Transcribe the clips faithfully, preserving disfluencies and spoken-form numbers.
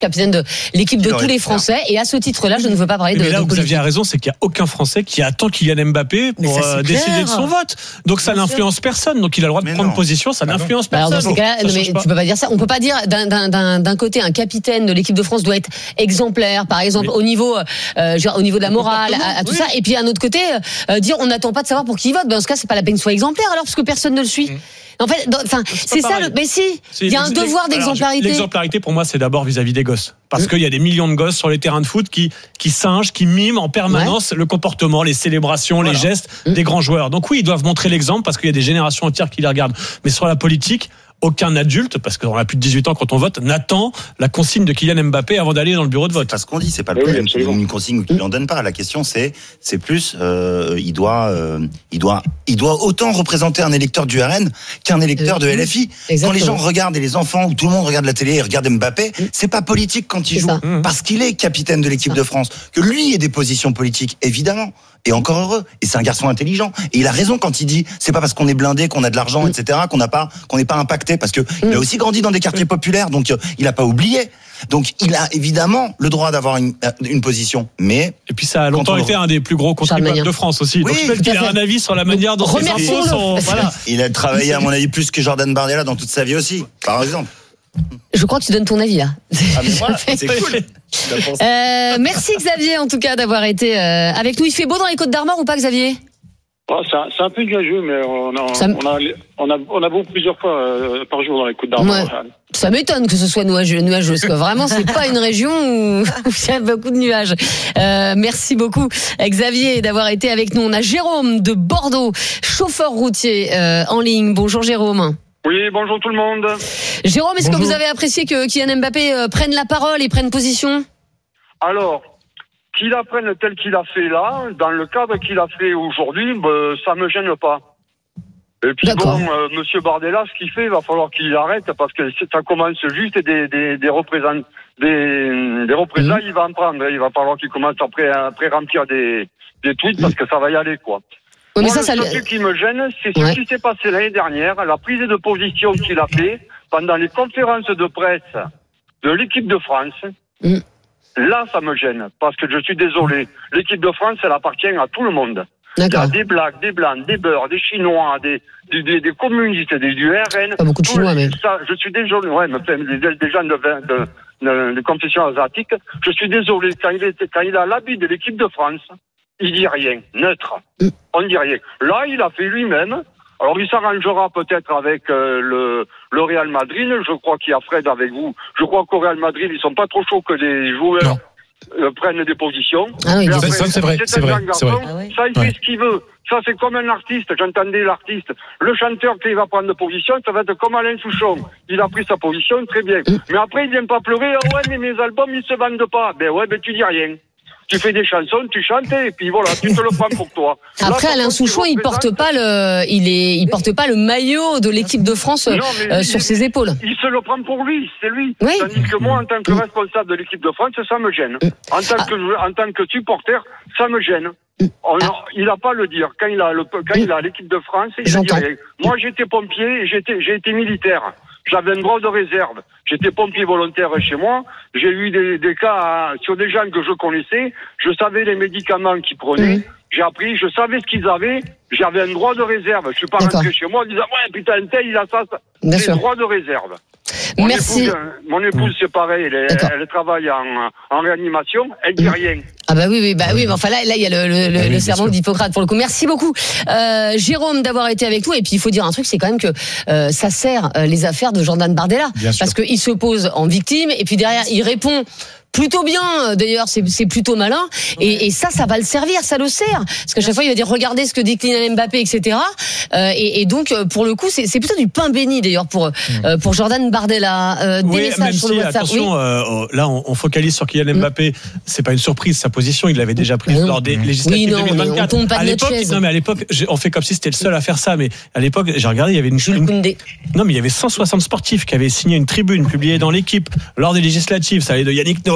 capitaine de l'équipe de tous les Français, et à ce titre-là, je ne veux pas parler mais de. Mais là de où politique. Xavier a raison, c'est qu'il n'y a aucun Français qui attend Kylian Mbappé pour euh, décider de son vote. Donc ça Bien n'influence sûr. personne. Donc il a le droit de mais prendre non. position, ça ah n'influence non. personne. Alors dans ces cas-là, non, mais tu peux pas dire ça. On peut pas dire d'un, d'un, d'un, d'un côté un capitaine de l'équipe de France doit être exemplaire, par exemple oui. au niveau, euh, genre, au niveau de la morale, à, à tout oui. ça, et puis à un autre côté euh, dire on n'attend pas de savoir pour qui il vote. Ben, dans ce cas, c'est pas la peine qu'il soit exemplaire, alors parce que personne ne le suit. Mmh. En fait, enfin, c'est, c'est ça. Le, mais si, il y a un devoir d'exemplarité. Alors, l'exemplarité, pour moi, c'est d'abord vis-à-vis des gosses, parce mmh. qu'il y a des millions de gosses sur les terrains de foot qui qui singent, qui miment en permanence ouais. le comportement, les célébrations, voilà. les gestes mmh. des grands joueurs. Donc oui, ils doivent montrer l'exemple parce qu'il y a des générations entières qui les regardent. Mais sur la politique, aucun adulte, parce qu'on a plus de dix-huit ans quand on vote, n'attend la consigne de Kylian Mbappé avant d'aller dans le bureau de vote. C'est pas ce qu'on dit, c'est pas le problème qu'il donne une consigne ou qu'il n'en donne pas. La question c'est, c'est plus, euh, il doit, euh, il doit, il doit autant représenter un électeur du R N qu'un électeur de L F I. Exactement. Quand les gens regardent et les enfants ou tout le monde regarde la télé et regarde Mbappé, c'est pas politique quand il c'est joue, ça. parce qu'il est capitaine de l'équipe de France. Que lui ait des positions politiques, évidemment. Et encore heureux. Et c'est un garçon intelligent. Et il a raison quand il dit, c'est pas parce qu'on est blindé, qu'on a de l'argent, mmh. et cetera, qu'on n'a pas, qu'on n'est pas impacté. Parce que mmh. il a aussi grandi dans des quartiers populaires, donc euh, il a pas oublié. Donc il a évidemment le droit d'avoir une, une position. Mais et puis ça a longtemps été un des plus gros contribuables de France aussi. Oui, donc je pense qu'il a un avis sur la manière dont ses enfants sont. Voilà. Il a travaillé à mon avis plus que Jordan Bardella dans toute sa vie aussi, par exemple. Je crois que tu donnes ton avis là. Ah mais moi, c'est cool. Euh, merci Xavier en tout cas d'avoir été euh, avec nous. Il fait beau dans les Côtes d'Armor ou pas, Xavier? Oh, c'est, un, c'est un peu nuageux, mais on a, Ça... on a, on a, on a beau plusieurs fois euh, par jour dans les Côtes d'Armor. Ouais. Ça m'étonne que ce soit nuageux, nuageux parce que vraiment c'est pas une région où il y a beaucoup de nuages. Euh, merci beaucoup Xavier d'avoir été avec nous. On a Jérôme de Bordeaux, chauffeur routier euh, en ligne. Bonjour Jérôme. Oui, bonjour tout le monde. Jérôme, est-ce bonjour. que vous avez apprécié que Kylian Mbappé euh, prenne la parole et prenne position? Alors, qu'il la prenne tel qu'il a fait là, dans le cadre qu'il a fait aujourd'hui, bah, ça me gêne pas. Et puis D'accord. bon, euh, Monsieur Bardella, ce qu'il fait, il va falloir qu'il arrête parce que ça commence juste des des des représentants des des représailles, mmh. il va en prendre. Il va falloir qu'il commence après après remplir des des tweets parce que ça va y aller quoi. Oui, mais Moi, ça, le ça truc qui me gêne, c'est ce ouais. qui s'est passé l'année dernière, la prise de position qu'il a fait pendant les conférences de presse de l'équipe de France. Mmh. Là, ça me gêne, parce que je suis désolé. L'équipe de France, elle appartient à tout le monde. D'accord. Il y a des Blacks, des Blancs, des Beurs, des Chinois, des, des, des, des communistes, des, du R N. Pas beaucoup de Chinois, mais. Ça, je suis désolé, ouais, mais des, des gens de, de, de, de confession asiatique. Je suis désolé, quand il, est, quand il a l'habit de l'équipe de France, il dit rien, neutre. Mm. On dit rien. Là, il a fait lui-même. Alors, il s'arrangera peut-être avec euh, le, le Real Madrid. Je crois qu'il y a Fred avec vous. Je crois qu'au Real Madrid, ils sont pas trop chauds que les joueurs euh, prennent des positions. Ah oui, après, ça, c'est vrai. C'est, c'est vrai. Garçon, c'est vrai. Ça, il ouais. fait ce qu'il veut. Ça, c'est comme un artiste. J'entendais l'artiste. Le chanteur qui va prendre de position, ça va être comme Alain Souchon. Il a pris sa position, très bien. Mm. Mais après, il vient pas pleurer. Ah ouais, mais mes albums, ils se vendent pas. Ben ouais, ben tu dis rien. Tu fais des chansons, tu chantes et puis voilà, tu te le prends pour toi. Après, Là, Alain Souchon, il porte pas le, il est, il porte pas le maillot de l'équipe de France non, euh, sur ses épaules. Il se le prend pour lui, c'est lui. Oui. Tandis que moi, en tant que responsable de l'équipe de France, ça me gêne. En tant ah. que, en tant que supporter, ça me gêne. On, ah. Il a pas à le dire. Quand il a le, quand il a l'équipe de France, il J'entends. dit rien. Moi, j'étais pompier et j'étais, j'ai été militaire. J'avais un droit de réserve. J'étais pompier volontaire chez moi. J'ai eu des, des cas sur des gens que je connaissais. Je savais les médicaments qu'ils prenaient. Mmh. J'ai appris, je savais ce qu'ils avaient. J'avais un droit de réserve. Je suis pas D'accord. rentré chez moi en disant ouais putain un tel il a ça. ça. J'ai un droit de réserve. Mon Merci. Épouse, mon épouse c'est pareil. Elle, elle travaille en, en réanimation. Elle dit mmh. rien. Ah bah oui oui bah oui mais enfin là là il y a le le, le, oui, le serment d'Hippocrate pour le coup. Merci beaucoup euh, Jérôme d'avoir été avec nous et puis il faut dire un truc c'est quand même que euh, ça sert euh, les affaires de Jordan Bardella bien parce que il se pose en victime et puis derrière il répond plutôt bien, d'ailleurs, c'est, c'est plutôt malin. Et, et ça, ça va le servir, ça le sert. Parce qu'à chaque fois, il va dire, regardez ce que dit Kylian Mbappé, et cetera. Euh, et, et donc, pour le coup, c'est, c'est plutôt du pain béni, d'ailleurs, pour, euh, pour Jordan Bardella. Euh, des oui, messages même sur si, le WhatsApp. attention, oui. euh, là, on, on focalise sur Kylian Mbappé. Mmh. C'est pas une surprise, sa position, il l'avait déjà prise mmh. lors des législatives oui, non, deux mille vingt-quatre. On tombe pas de à l'époque, notre chaise. non, mais à l'époque, on fait comme si c'était le seul à faire ça. Mais à l'époque, j'ai regardé, il y avait une, une... non, mais il y avait cent soixante sportifs qui avaient signé une tribune publiée dans l'Équipe lors des législatives. Ça allait de Yannick Noah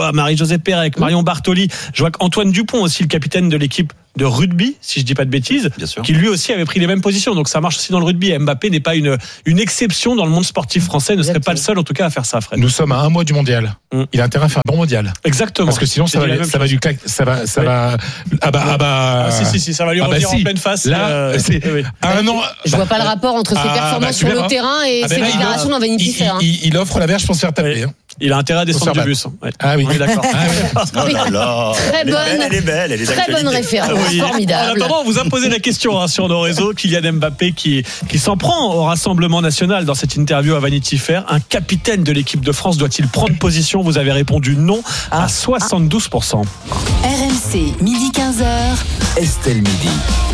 Boa, Marie-Josée Pérec, Marion Bartoli. Je vois qu'Antoine Dupont aussi, le capitaine de l'équipe de rugby, si je dis pas de bêtises, qui lui aussi avait pris les mêmes positions. Donc ça marche aussi dans le rugby. Mbappé n'est pas une, une exception dans le monde sportif français, ne serait pas le seul en tout cas à faire ça, Fred. Nous sommes à un mois du mondial. Mm. Il a intérêt à faire un bon mondial. Exactement. Parce que sinon ça va, ça va du claque, ça va, ça oui. va, ah bah, ah bah, ah, si, si, si, ça va lui ah revenir bah, si. en pleine face. Là, euh, c'est oui. un an. Je vois pas le rapport entre ses ah, performances bah, sur le terrain et ah, ses bah, libérations dans Vanity Fair. Il, il, il offre la verge pour se faire taper. Oui. Il a intérêt à descendre du bus. Ouais. Ah oui, on est d'accord. Ah oui. Oh là là. Très bonne, elle est belle, elle est très bonne référence, oui. Formidable. En attendant, on vous a posé la question hein, sur nos réseaux. Kylian Mbappé qui, qui s'en prend au Rassemblement National dans cette interview à Vanity Fair. Un capitaine de l'équipe de France doit-il prendre position? Vous avez répondu non à soixante-douze pour cent. R M C, midi quinze heures. Estelle Midi.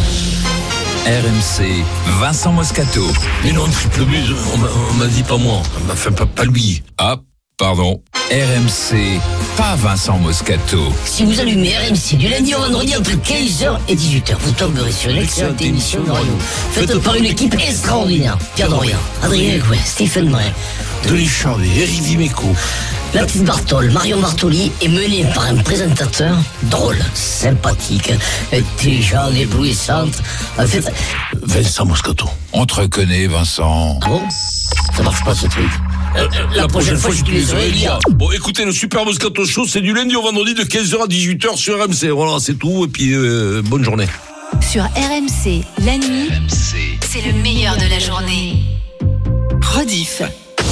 R M C, Vincent Moscato. Mais non, triple but, on m'a dit pas moi. Enfin, pas, pas lui. Ah, pardon. R M C, pas Vincent Moscato. Si vous allumez R M C du lundi au vendredi entre quinze heures et dix-huit heures, vous tomberez sur l'excellente émission de radio. Faite par une équipe extraordinaire. Pierre Dorian, Adrien Couet, Stephen Bray, Denis Charvet, Eric Dimeco, la petite Bartol, Marion Bartoli est menée par un présentateur drôle, sympathique, intelligent, éblouissante. En fait, Vincent Moscato. On te reconnaît, Vincent. Ah bon? Ça marche pas ce truc. Euh, la, la prochaine, prochaine fois, je te les aurai dire. Bon, écoutez, le Super Moscato Show, c'est du lundi au vendredi de quinze heures à dix-huit heures sur R M C. Voilà, c'est tout. Et puis, euh, bonne journée. Sur R M C, la nuit, R M C. C'est le meilleur de la journée. Rediff.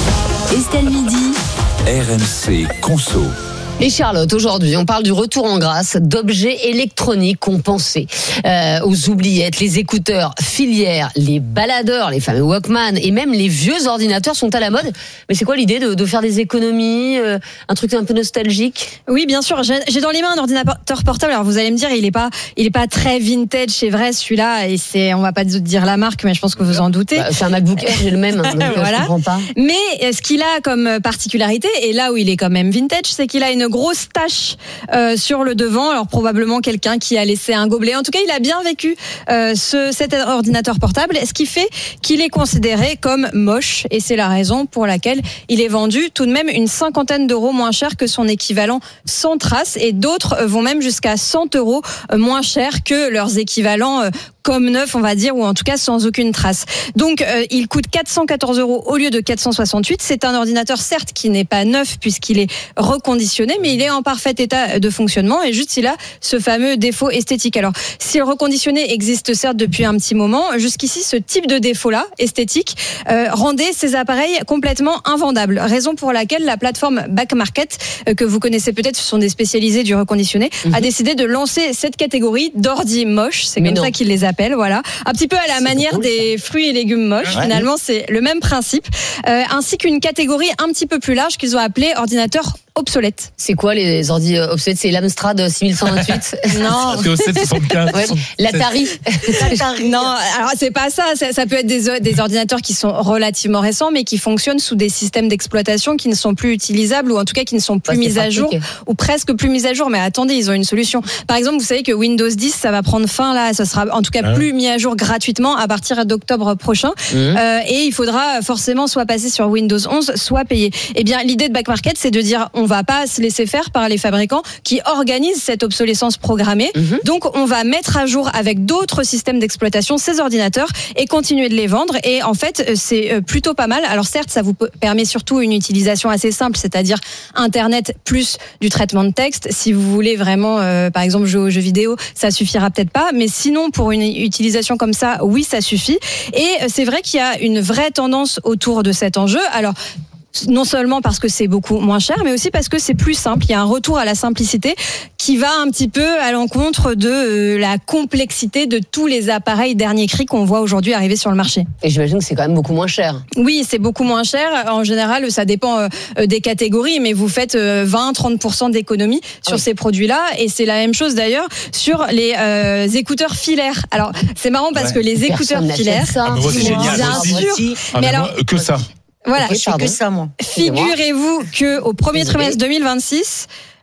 Estelle Midi. R M C Conso. Et Charlotte, aujourd'hui, on parle du retour en grâce d'objets électroniques qu'on pensait euh, aux oubliettes, les écouteurs filières, les baladeurs, les fameux Walkman et même les vieux ordinateurs sont à la mode. Mais c'est quoi l'idée de, de faire des économies, euh, un truc un peu nostalgique? Oui, bien sûr. J'ai, j'ai dans les mains un ordinateur portable. Alors vous allez me dire, il est pas, il est pas très vintage, c'est vrai celui-là. Et c'est, on va pas dire la marque, mais je pense que vous en doutez. Bah, c'est un MacBook Air, j'ai le même. Donc voilà. Je comprends pas. Mais ce qu'il a comme particularité, et là où il est quand même vintage, c'est qu'il a une grosse tache euh, sur le devant. Alors probablement quelqu'un qui a laissé un gobelet. En tout cas, il a bien vécu euh, ce, cet ordinateur portable, ce qui fait qu'il est considéré comme moche. Et c'est la raison pour laquelle il est vendu tout de même une cinquantaine d'euros moins cher que son équivalent sans trace. Et d'autres vont même jusqu'à cent euros moins cher que leurs équivalents euh, comme neuf, on va dire, ou en tout cas sans aucune trace. Donc, euh, il coûte quatre cent quatorze euros au lieu de quatre cent soixante-huit. C'est un ordinateur, certes, qui n'est pas neuf puisqu'il est reconditionné, mais il est en parfait état de fonctionnement et juste il a ce fameux défaut esthétique. Alors, si le reconditionné existe certes depuis un petit moment, jusqu'ici, ce type de défaut-là, esthétique, euh, rendait ces appareils complètement invendables. Raison pour laquelle la plateforme Back Market, euh, que vous connaissez peut-être, ce sont des spécialisés du reconditionné, mmh. a décidé de lancer cette catégorie d'ordi moche. C'est mais comme non. ça qu'ils les appellent. Voilà, un petit peu à la c'est manière cool, des fruits et légumes moches. Ouais. Finalement, c'est le même principe, euh, ainsi qu'une catégorie un petit peu plus large qu'ils ont appelée ordinateur obsolète. C'est quoi les ordi obsolètes? C'est l'Amstrad six mille cent vingt-huit? Non. C'est au sept cent soixante-quinze. Ouais. L'Atari. Non, alors c'est pas ça. ça. Ça peut être des, des ordinateurs qui sont relativement récents, mais qui fonctionnent sous des systèmes d'exploitation qui ne sont plus utilisables, ou en tout cas qui ne sont plus ouais, mis à jour, ou presque plus mis à jour. Mais attendez, ils ont une solution. Par exemple, vous savez que Windows dix, ça va prendre fin là. Ça sera en tout cas ah. plus mis à jour gratuitement à partir d'octobre prochain. Mmh. Euh, et il faudra forcément soit passer sur Windows onze, soit payer. Eh bien, l'idée de Back Market, c'est de dire on va pas se laisser faire par les fabricants qui organisent cette obsolescence programmée. Mmh. Donc, on va mettre à jour avec d'autres systèmes d'exploitation ces ordinateurs et continuer de les vendre. Et en fait, c'est plutôt pas mal. Alors certes, ça vous permet surtout une utilisation assez simple, c'est-à-dire Internet plus du traitement de texte. Si vous voulez vraiment, euh, par exemple, jouer aux jeux vidéo, ça suffira peut-être pas. Mais sinon, pour une utilisation comme ça, oui, ça suffit. Et c'est vrai qu'il y a une vraie tendance autour de cet enjeu. Alors, non seulement parce que c'est beaucoup moins cher, mais aussi parce que c'est plus simple. Il y a un retour à la simplicité qui va un petit peu à l'encontre de la complexité de tous les appareils dernier cri qu'on voit aujourd'hui arriver sur le marché. Et j'imagine que c'est quand même beaucoup moins cher. Oui, c'est beaucoup moins cher. En général, ça dépend des catégories, mais vous faites vingt à trente pour cent d'économie sur oui. ces produits-là. Et c'est la même chose d'ailleurs sur les euh, écouteurs filaires. Alors, c'est marrant parce ouais. que les écouteurs filaires, ça. Ah, moi, c'est génial. Bien sûr. Ah, mais alors, moi, que ça. Voilà, okay, je fais que ça, moi. Figurez-vous que au premier trimestre deux mille vingt-six,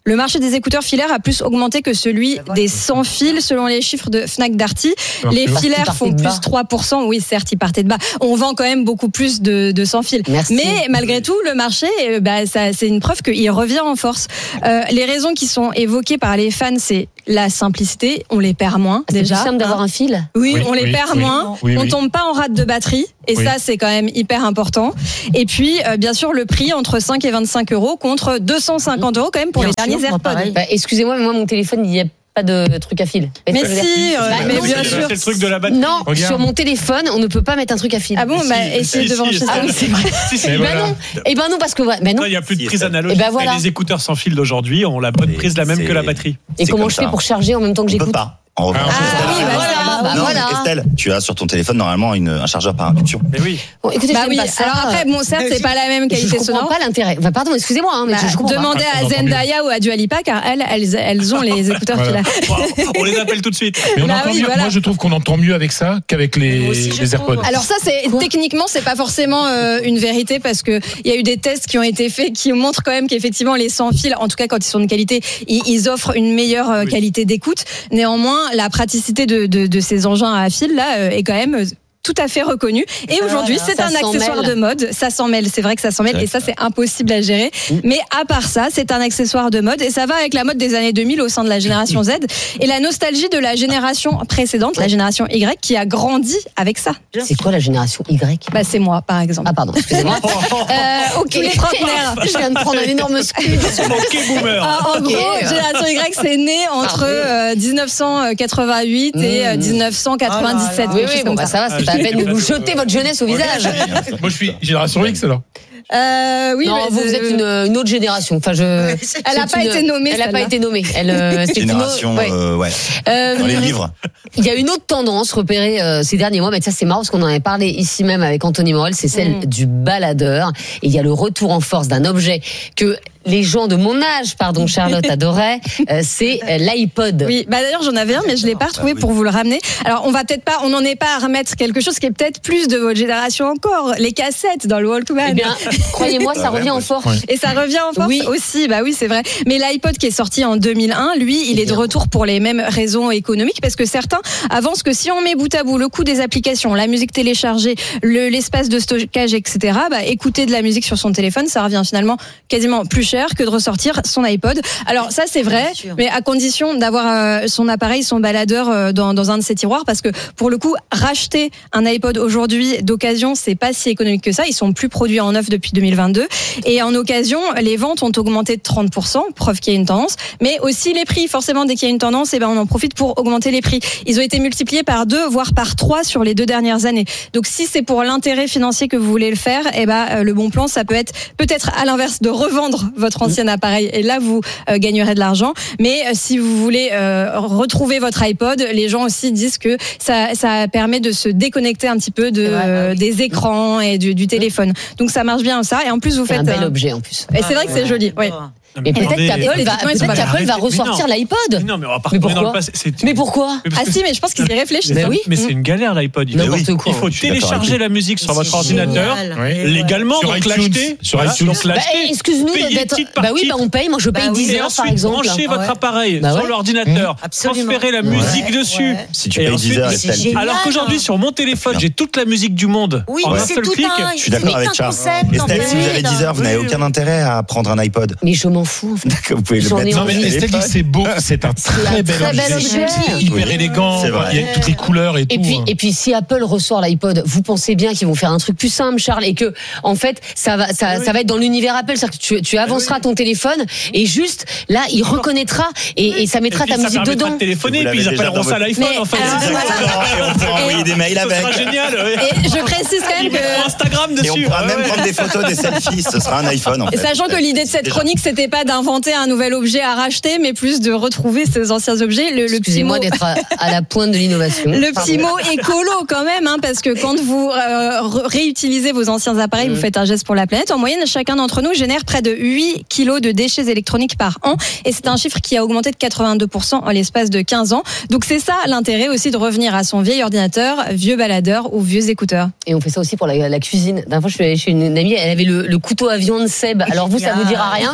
Le marché des écouteurs filaires a plus augmenté que celui des sans fil, selon les chiffres de Fnac Darty. Les filaires font plus trois pour cent. Oui, certes, ils partaient de bas. On vend quand même beaucoup plus de, de sans fil. Merci. Mais malgré tout, le marché, bah, ça, c'est une preuve qu'il revient en force. Euh, les raisons qui sont évoquées par les fans, c'est la simplicité. On les perd moins, c'est déjà. C'est plus simple d'avoir un fil. Oui, oui on les oui, perd oui, moins. oui, on oui. tombe pas en rate de batterie. Et oui. ça, c'est quand même hyper important. Et puis, euh, bien sûr, le prix entre cinq et vingt-cinq euros contre deux cent cinquante euros quand même pour bien les sûr, derniers AirPods. Bah, excusez-moi, mais moi, mon téléphone, il y a pas de truc à fil. Mais si, euh, bah, mais non, bien c'est, sûr. c'est le truc de la batterie. Non, Regarde. sur mon téléphone, on ne peut pas mettre un truc à fil. Ah bon, bah, Si, essayez si, de si, brancher si, ça. Ah oui, c'est vrai. Si, si, Eh ben voilà. non. Eh ben non, parce que ouais, ben non. il n'y a plus de Si, prise ça- analogique. Eh ben voilà. Et les écouteurs sans fil d'aujourd'hui ont la bonne Mais prise, la même c'est- que la batterie. Et C'est comment comme je fais ça. pour charger en même temps que On peut j'écoute? pas. En revanche, Ah, Estelle, oui, bah voilà, bah non, voilà. mais Estelle, tu as sur ton téléphone normalement une, un chargeur par induction. Mais oui. Bon, écoutez, Bah j'aime oui, pas ça. alors après, bon, certes, c'est pas la même je qualité comprends sonore. pas l'intérêt. Enfin, pardon, excusez-moi, hein, mais Bah, je, je comprends demandez pas. à On entend Zendaya ou à Dua Lipa, car elles, elles, elles ont les écouteurs Voilà. filaires. Wow, on les appelle tout de suite. Mais on Bah entend oui, mieux. voilà. Moi, je trouve qu'on entend mieux avec ça qu'avec les, Moi aussi, je les trouve. AirPods. Alors ça, c'est Quoi techniquement, c'est pas forcément euh, une vérité parce que il y a eu des tests qui ont été faits qui montrent quand même qu'effectivement les sans fil, en tout cas quand ils sont de qualité, ils, ils offrent une meilleure euh, Oui. qualité d'écoute. Néanmoins, la praticité de, de, de ces engins à fil là euh, est quand même euh, tout à fait reconnu. Et aujourd'hui, c'est Ça un s'en accessoire mêle. de mode. Ça s'en mêle, c'est vrai que ça s'en mêle. C'est Et ça, c'est impossible à gérer. Mais à part ça, c'est un accessoire de mode. Et ça va avec la mode des années deux mille au sein de la génération Z. Et la nostalgie de la génération précédente, la génération Y, qui a grandi avec ça. C'est quoi la génération Y? Bah, c'est moi, par exemple. Ah, pardon, excusez-moi. euh, ok. Tous les trentenaires. Je viens de prendre un énorme scud. Ok, boomer. Ah, en Ok. gros, génération Y, c'est né entre euh, dix-neuf cent quatre-vingt-huit et euh, dix-neuf cent quatre-vingt-dix-sept. Oui, quelque oui, chose bon, comme bah, ça. ça va, c'est pas la peine de vous jeter votre jeunesse au visage. Moi, je suis génération X alors. Euh, oui, Non, mais vous, vous c'est- êtes une, une autre génération. Enfin, je. Elle n'a c'est pas une- été nommée. Elle n'a pas celle-là. été nommée. Elle, euh, c'est une autre- Génération, ouais. euh, ouais. Euh, Dans les livres. Il y a une autre tendance repérée euh, ces derniers mois, mais ça c'est marrant parce qu'on en avait parlé ici même avec Anthony Morel, c'est celle Mm. du baladeur. Et il y a le retour en force d'un objet que les gens de mon âge, pardon Charlotte, adoraient, euh, c'est euh, l'iPod. Oui, bah d'ailleurs j'en avais un, mais je l'ai pas retrouvé oui. pour vous le ramener. Alors on va peut-être pas, on n'en est pas à remettre quelque chose qui est peut-être plus de votre génération encore, les cassettes dans le Walkman. Eh bien, croyez-moi, ça Ah ouais, revient en ouais. force. Ouais. Et ça revient en force Oui. aussi, bah oui c'est vrai. Mais l'iPod qui est sorti en deux mille un, lui, il est de retour pour les mêmes raisons économiques, parce que certains avancent que si on met bout à bout le coût des applications, la musique téléchargée, le, l'espace de stockage, et cetera, bah écouter de la musique sur son téléphone, ça revient finalement quasiment plus cher que de ressortir son iPod. Alors ça c'est vrai, mais à condition d'avoir euh, son appareil, son baladeur euh, dans, dans un de ses tiroirs, parce que pour le coup, racheter un iPod aujourd'hui d'occasion, c'est pas si économique que ça. Ils sont plus produits en neuf depuis deux mille vingt-deux. Et en occasion, les ventes ont augmenté de trente pour cent, preuve qu'il y a une tendance. Mais aussi les prix, forcément, dès qu'il y a une tendance, eh ben, on en profite pour augmenter les prix. Ils ont été multipliés par deux, voire par trois sur les deux dernières années. Donc si c'est pour l'intérêt financier que vous voulez le faire, eh ben, euh, le bon plan, ça peut être peut-être à l'inverse de revendre votre ancien appareil. Et là, vous euh, gagnerez de l'argent. Mais euh, si vous voulez euh, retrouver votre iPod, les gens aussi disent que ça, ça permet de se déconnecter un petit peu de, C'est vrai, euh, bah oui. des écrans et du, du téléphone. Donc ça marche bien ça. Et en plus, vous C'est faites un bel euh, objet en plus. Et c'est vrai que c'est joli. Ouais. Mais peut-être Attendez. qu'Apple va, Esthétiquement, ils sont peut-être pas qu'Apple va arrêtez. Mais ressortir non. l'iPod. Non, mais on va pas Mais retourner dans pourquoi le passé. C'est- Mais pourquoi Mais parce Ah que si, mais je pense qu'ils y réfléchissent. Mais, Bah oui. mais c'est une galère l'iPod. Il faut, N'importe quoi. il faut Je suis d'accord télécharger avec la musique sur votre C'est ordinateur génial. légalement, Sur donc iTunes. l'acheter. Sur Voilà, iTunes. donc Bah, l'acheter. eh, excuse-nous payer d'être. titre par Bah oui, titre. bah on paye. Moi, je paye Bah oui. dix Et heures par ensuite, exemple. branchez votre Ouais. appareil Bah sur ouais. l'ordinateur, Absolument. transférez la musique Ouais, dessus. ouais. Si tu Et payes ensuite, dix heures, mais Estelle. c'est génial. Alors qu'aujourd'hui, sur mon téléphone, j'ai toute la musique du monde Oui, en mais un c'est seul tout clic. un. Je suis d'accord c'est avec un Charles. concept, Estelle, en si vous fait. avez dix heures, vous n'avez aucun intérêt à prendre un iPod. Mais je m'en fous. En fait. Vous pouvez le J'en ai mettre Non, sur mais le envie. Estelle dit que téléphone. c'est beau, c'est un très bel très bel objet. objet. Hyper élégant, C'est vrai. il y a toutes les couleurs et tout. Et puis, et puis, si Apple ressort l'iPod, vous pensez bien qu'ils vont faire un truc plus simple, Charles, et que, en fait, ça va, ça, ça va être dans l'univers Apple, c'est-à-dire que tu, tu avanceras ton téléphone et juste, là, il reconnaîtra et, et ça mettra Et puis, ta ça musique permettra dedans. de téléphoner, Vous puis ils l'avez déjà appelleront dans ça votre- l'iPhone Mais en fait. alors, C'est voilà. exactement. Et on pourra envoyer des mails Ça avec. sera génial. ouais. Et je précise quand même Ils mettront que. Instagram Et on dessus. pourra ouais, même ouais. prendre des photos, des selfies. Ce sera un iPhone en Et fait. sachant que l'idée de cette Déjà. chronique, c'était pas d'inventer un nouvel objet à racheter, mais plus de retrouver ces anciens objets. Le, le petit mot, Excusez-moi d'être à, à la pointe de l'innovation. le Pardon. petit mot écolo quand même, hein, parce que quand vous euh, re- réutilisez vos anciens appareils, Mmh. vous faites un geste pour la planète. En moyenne, chacun d'entre nous génère près de huit kilos de déchets électroniques par an, et c'est un chiffre qui a augmenté de quatre-vingt-deux pour cent en l'espace de quinze ans. Donc c'est ça l'intérêt aussi de revenir à son vieil ordinateur, vieux baladeur ou vieux écouteur. Et on fait ça aussi pour la, la cuisine. D'un fois, je suis allée chez une amie, elle avait le, le couteau à viande Seb. Alors vous, ça vous dira rien? Bah, moi,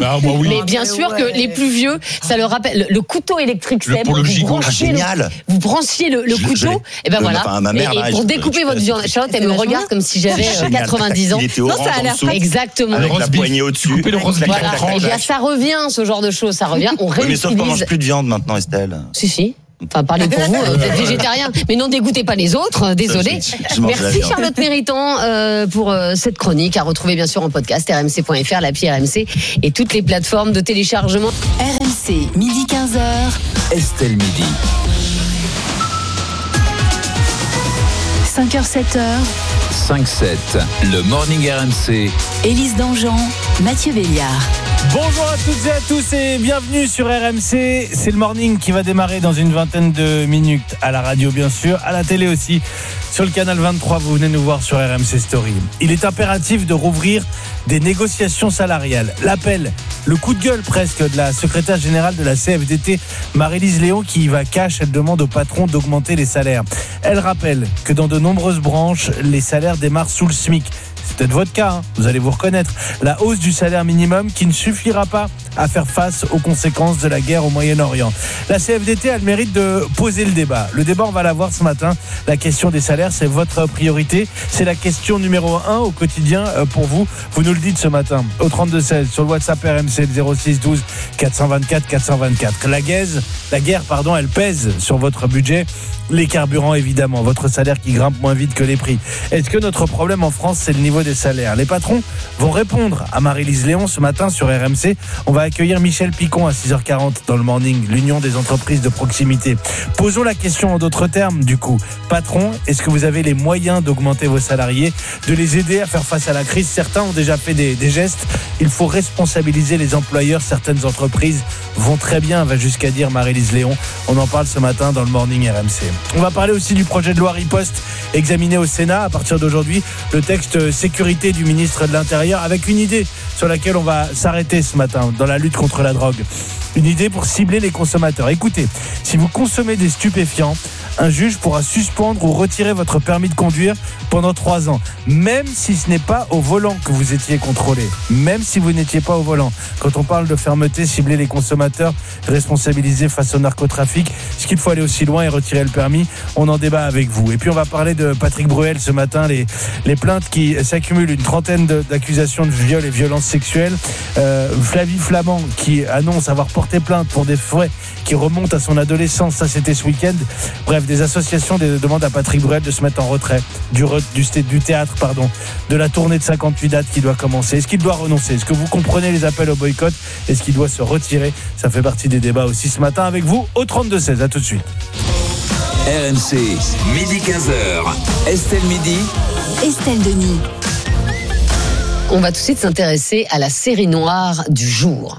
oui. Mais bien sûr ouais. que les plus vieux, ça leur rappelle le, le couteau électrique. Le, pour le gigot, génial. Le, vous branchiez le, le je, couteau, et ben voilà. Enfin, ma mère, et, là, et pour je, découper je, votre je, viande, Charlotte, elle me regarde comme si j'avais quatre-vingt-dix ans. Il était orange non, ça a l'air en exactement. Avec la poignée au-dessus. Voilà. Et bien, ça revient, ce genre de choses, ça revient. On réutilise. Mais sauf qu'on mange plus de viande maintenant, Estelle. Si si. Enfin, parlez pour vous, vous êtes végétarien, mais non dégoûtez pas les autres, désolé. Merci Charlotte Méritant euh, pour euh, cette chronique, à retrouver bien sûr en podcast, r m c point f r, l'appli R M C et toutes les plateformes de téléchargement. R M C, midi quinze heures. Estelle Midi. cinq heures, sept heures. cinq sept, le Morning R M C. Élise Dangean, Mathieu Béliard. Bonjour à toutes et à tous et bienvenue sur R M C. C'est le morning qui va démarrer dans une vingtaine de minutes à la radio bien sûr, à la télé aussi. Sur le canal vingt-trois, vous venez nous voir sur R M C Story. Il est impératif de rouvrir des négociations salariales. L'appel, le coup de gueule presque de la secrétaire générale de la C F D T, Marie-Lise Léon, qui y va cash. Elle demande au patron d'augmenter les salaires. Elle rappelle que dans de nombreuses branches, les salaires démarrent sous le SMIC. C'est peut-être votre cas, hein, vous allez vous reconnaître. La hausse du salaire minimum qui ne suffira pas à faire face aux conséquences de la guerre au Moyen-Orient. La C F D T a le mérite de poser le débat. Le débat, on va l'avoir ce matin. La question des salaires, c'est votre priorité. C'est la question numéro un au quotidien pour vous. Vous nous le dites ce matin au trente-deux seize sur le WhatsApp R M C, le zéro six douze quatre cent vingt-quatre quatre cent vingt-quatre. La guerre, la guerre, pardon, elle pèse sur votre budget. Les carburants, évidemment. Votre salaire qui grimpe moins vite que les prix. Est-ce que notre problème en France, c'est le niveau des salaires? Les patrons vont répondre à Marie-Lise Léon ce matin sur R M C. On va accueillir Michel Picon à six heures quarante dans le morning, l'Union des entreprises de proximité. Posons la question en d'autres termes, du coup. Patron, est-ce que vous avez les moyens d'augmenter vos salariés, de les aider à faire face à la crise? Certains ont déjà fait des, des gestes. Il faut responsabiliser les employeurs. Certaines entreprises vont très bien, va jusqu'à dire Marie-Lise Léon. On en parle ce matin dans le morning R M C. On va parler aussi du projet de loi Riposte examiné au Sénat à partir d'aujourd'hui, le texte sécurité du ministre de l'Intérieur, avec une idée sur laquelle on va s'arrêter ce matin dans la lutte contre la drogue. Une idée pour cibler les consommateurs. Écoutez, si vous consommez des stupéfiants, un juge pourra suspendre ou retirer votre permis de conduire pendant trois ans, même si ce n'est pas au volant que vous étiez contrôlé, même si vous n'étiez pas au volant. Quand on parle de fermeté, cibler les consommateurs, responsabiliser face au narcotrafic, est-ce qu'il faut aller aussi loin et retirer le permis? On en débat avec vous. Et puis on va parler de Patrick Bruel ce matin, les, les plaintes qui s'accumulent, une trentaine de, d'accusations de viol et violences sexuelles. Euh, Flavie Flamand qui annonce avoir porté plainte pour des faits qui remontent à son adolescence, ça c'était ce week-end. Bref, des associations demandent à Patrick Bruel de se mettre en retrait du, du, du théâtre, pardon, de la tournée de cinquante-huit dates qui doit commencer. Est-ce qu'il doit renoncer? Est-ce que vous comprenez les appels au boycott? Est-ce qu'il doit se retirer? Ça fait partie des débats aussi ce matin avec vous au trente-deux seize. À tout de suite. R M C, midi quinze heures. Estelle Midi. Estelle Denis. On va tout de suite s'intéresser à la série noire du jour.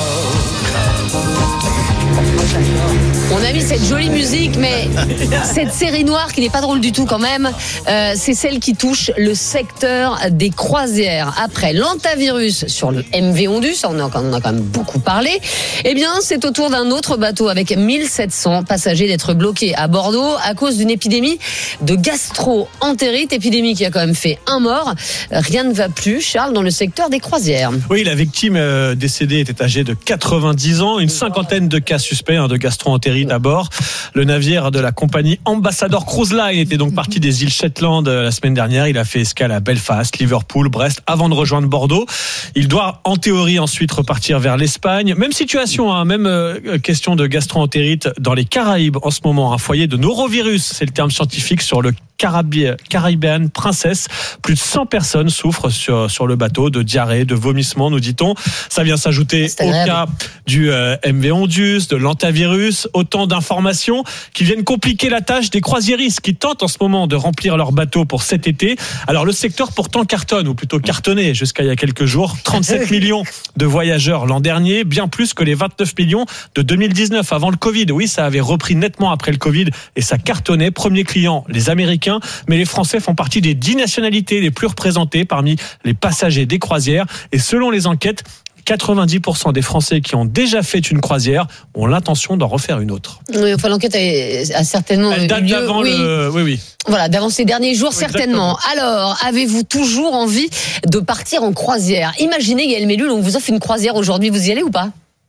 On a mis cette jolie musique, mais cette série noire qui n'est pas drôle du tout quand même, euh, c'est celle qui touche le secteur des croisières. Après l'antivirus sur le M V Ondus, on en a quand même beaucoup parlé, eh bien c'est au tour d'un autre bateau avec mille sept cents passagers d'être bloqués à Bordeaux à cause d'une épidémie de gastro-entérite, épidémie qui a quand même fait un mort. Rien ne va plus, Charles, dans le secteur des croisières. Oui, la victime euh, décédée était âgée de quatre-vingt-dix ans, une cinquantaine de cas suspects hein, de gastro-entérite à bord. Le navire de la compagnie Ambassador Cruise Line était donc parti des îles Shetland la semaine dernière. Il a fait escale à Belfast, Liverpool, Brest avant de rejoindre Bordeaux. Il doit en théorie ensuite repartir vers l'Espagne. Même situation, hein, même euh, question de gastro-entérite dans les Caraïbes en ce moment. Un foyer de norovirus, c'est le terme scientifique, sur le Caribbean Princess. Plus de cent personnes souffrent sur, sur le bateau de diarrhée, de vomissements, nous dit-on. Ça vient s'ajouter au cas du euh, M V Ondus, de l'antivirus. Autant d'informations qui viennent compliquer la tâche des croisiéristes qui tentent en ce moment de remplir leur bateau pour cet été. Alors le secteur pourtant cartonne, ou plutôt cartonnait jusqu'à il y a quelques jours. trente-sept millions de voyageurs l'an dernier, bien plus que les vingt-neuf millions de deux mille dix-neuf avant le Covid. Oui, ça avait repris nettement après le Covid et ça cartonnait. Premier client, les Américains, mais les Français font partie des dix nationalités les plus représentées parmi les passagers des croisières. Et selon les enquêtes, quatre-vingt-dix pour cent des Français qui ont déjà fait une croisière ont l'intention d'en refaire une autre. Oui, enfin l'enquête a, a certainement Elle date eu lieu. d'avant Oui. le... Oui, oui. Voilà, d'avant ces derniers jours, oui, certainement. Alors, avez-vous toujours envie de partir en croisière? Imaginez, Yael Mellul, on vous offre une croisière aujourd'hui, vous y allez ou pas?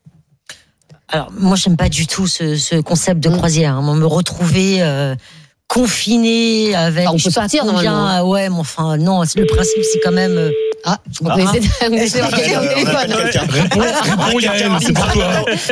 Alors, moi, j'aime pas du tout ce, ce concept de croisière. Hein. Me retrouver euh, confiné avec. Enfin, on peut sortir normalement. Ouais, mais enfin, non. Le principe, c'est quand même. Euh, Ah, je crois qu'on essaie d'avoir quelqu'un au téléphone. Réponds, Yael, c'est pour toi.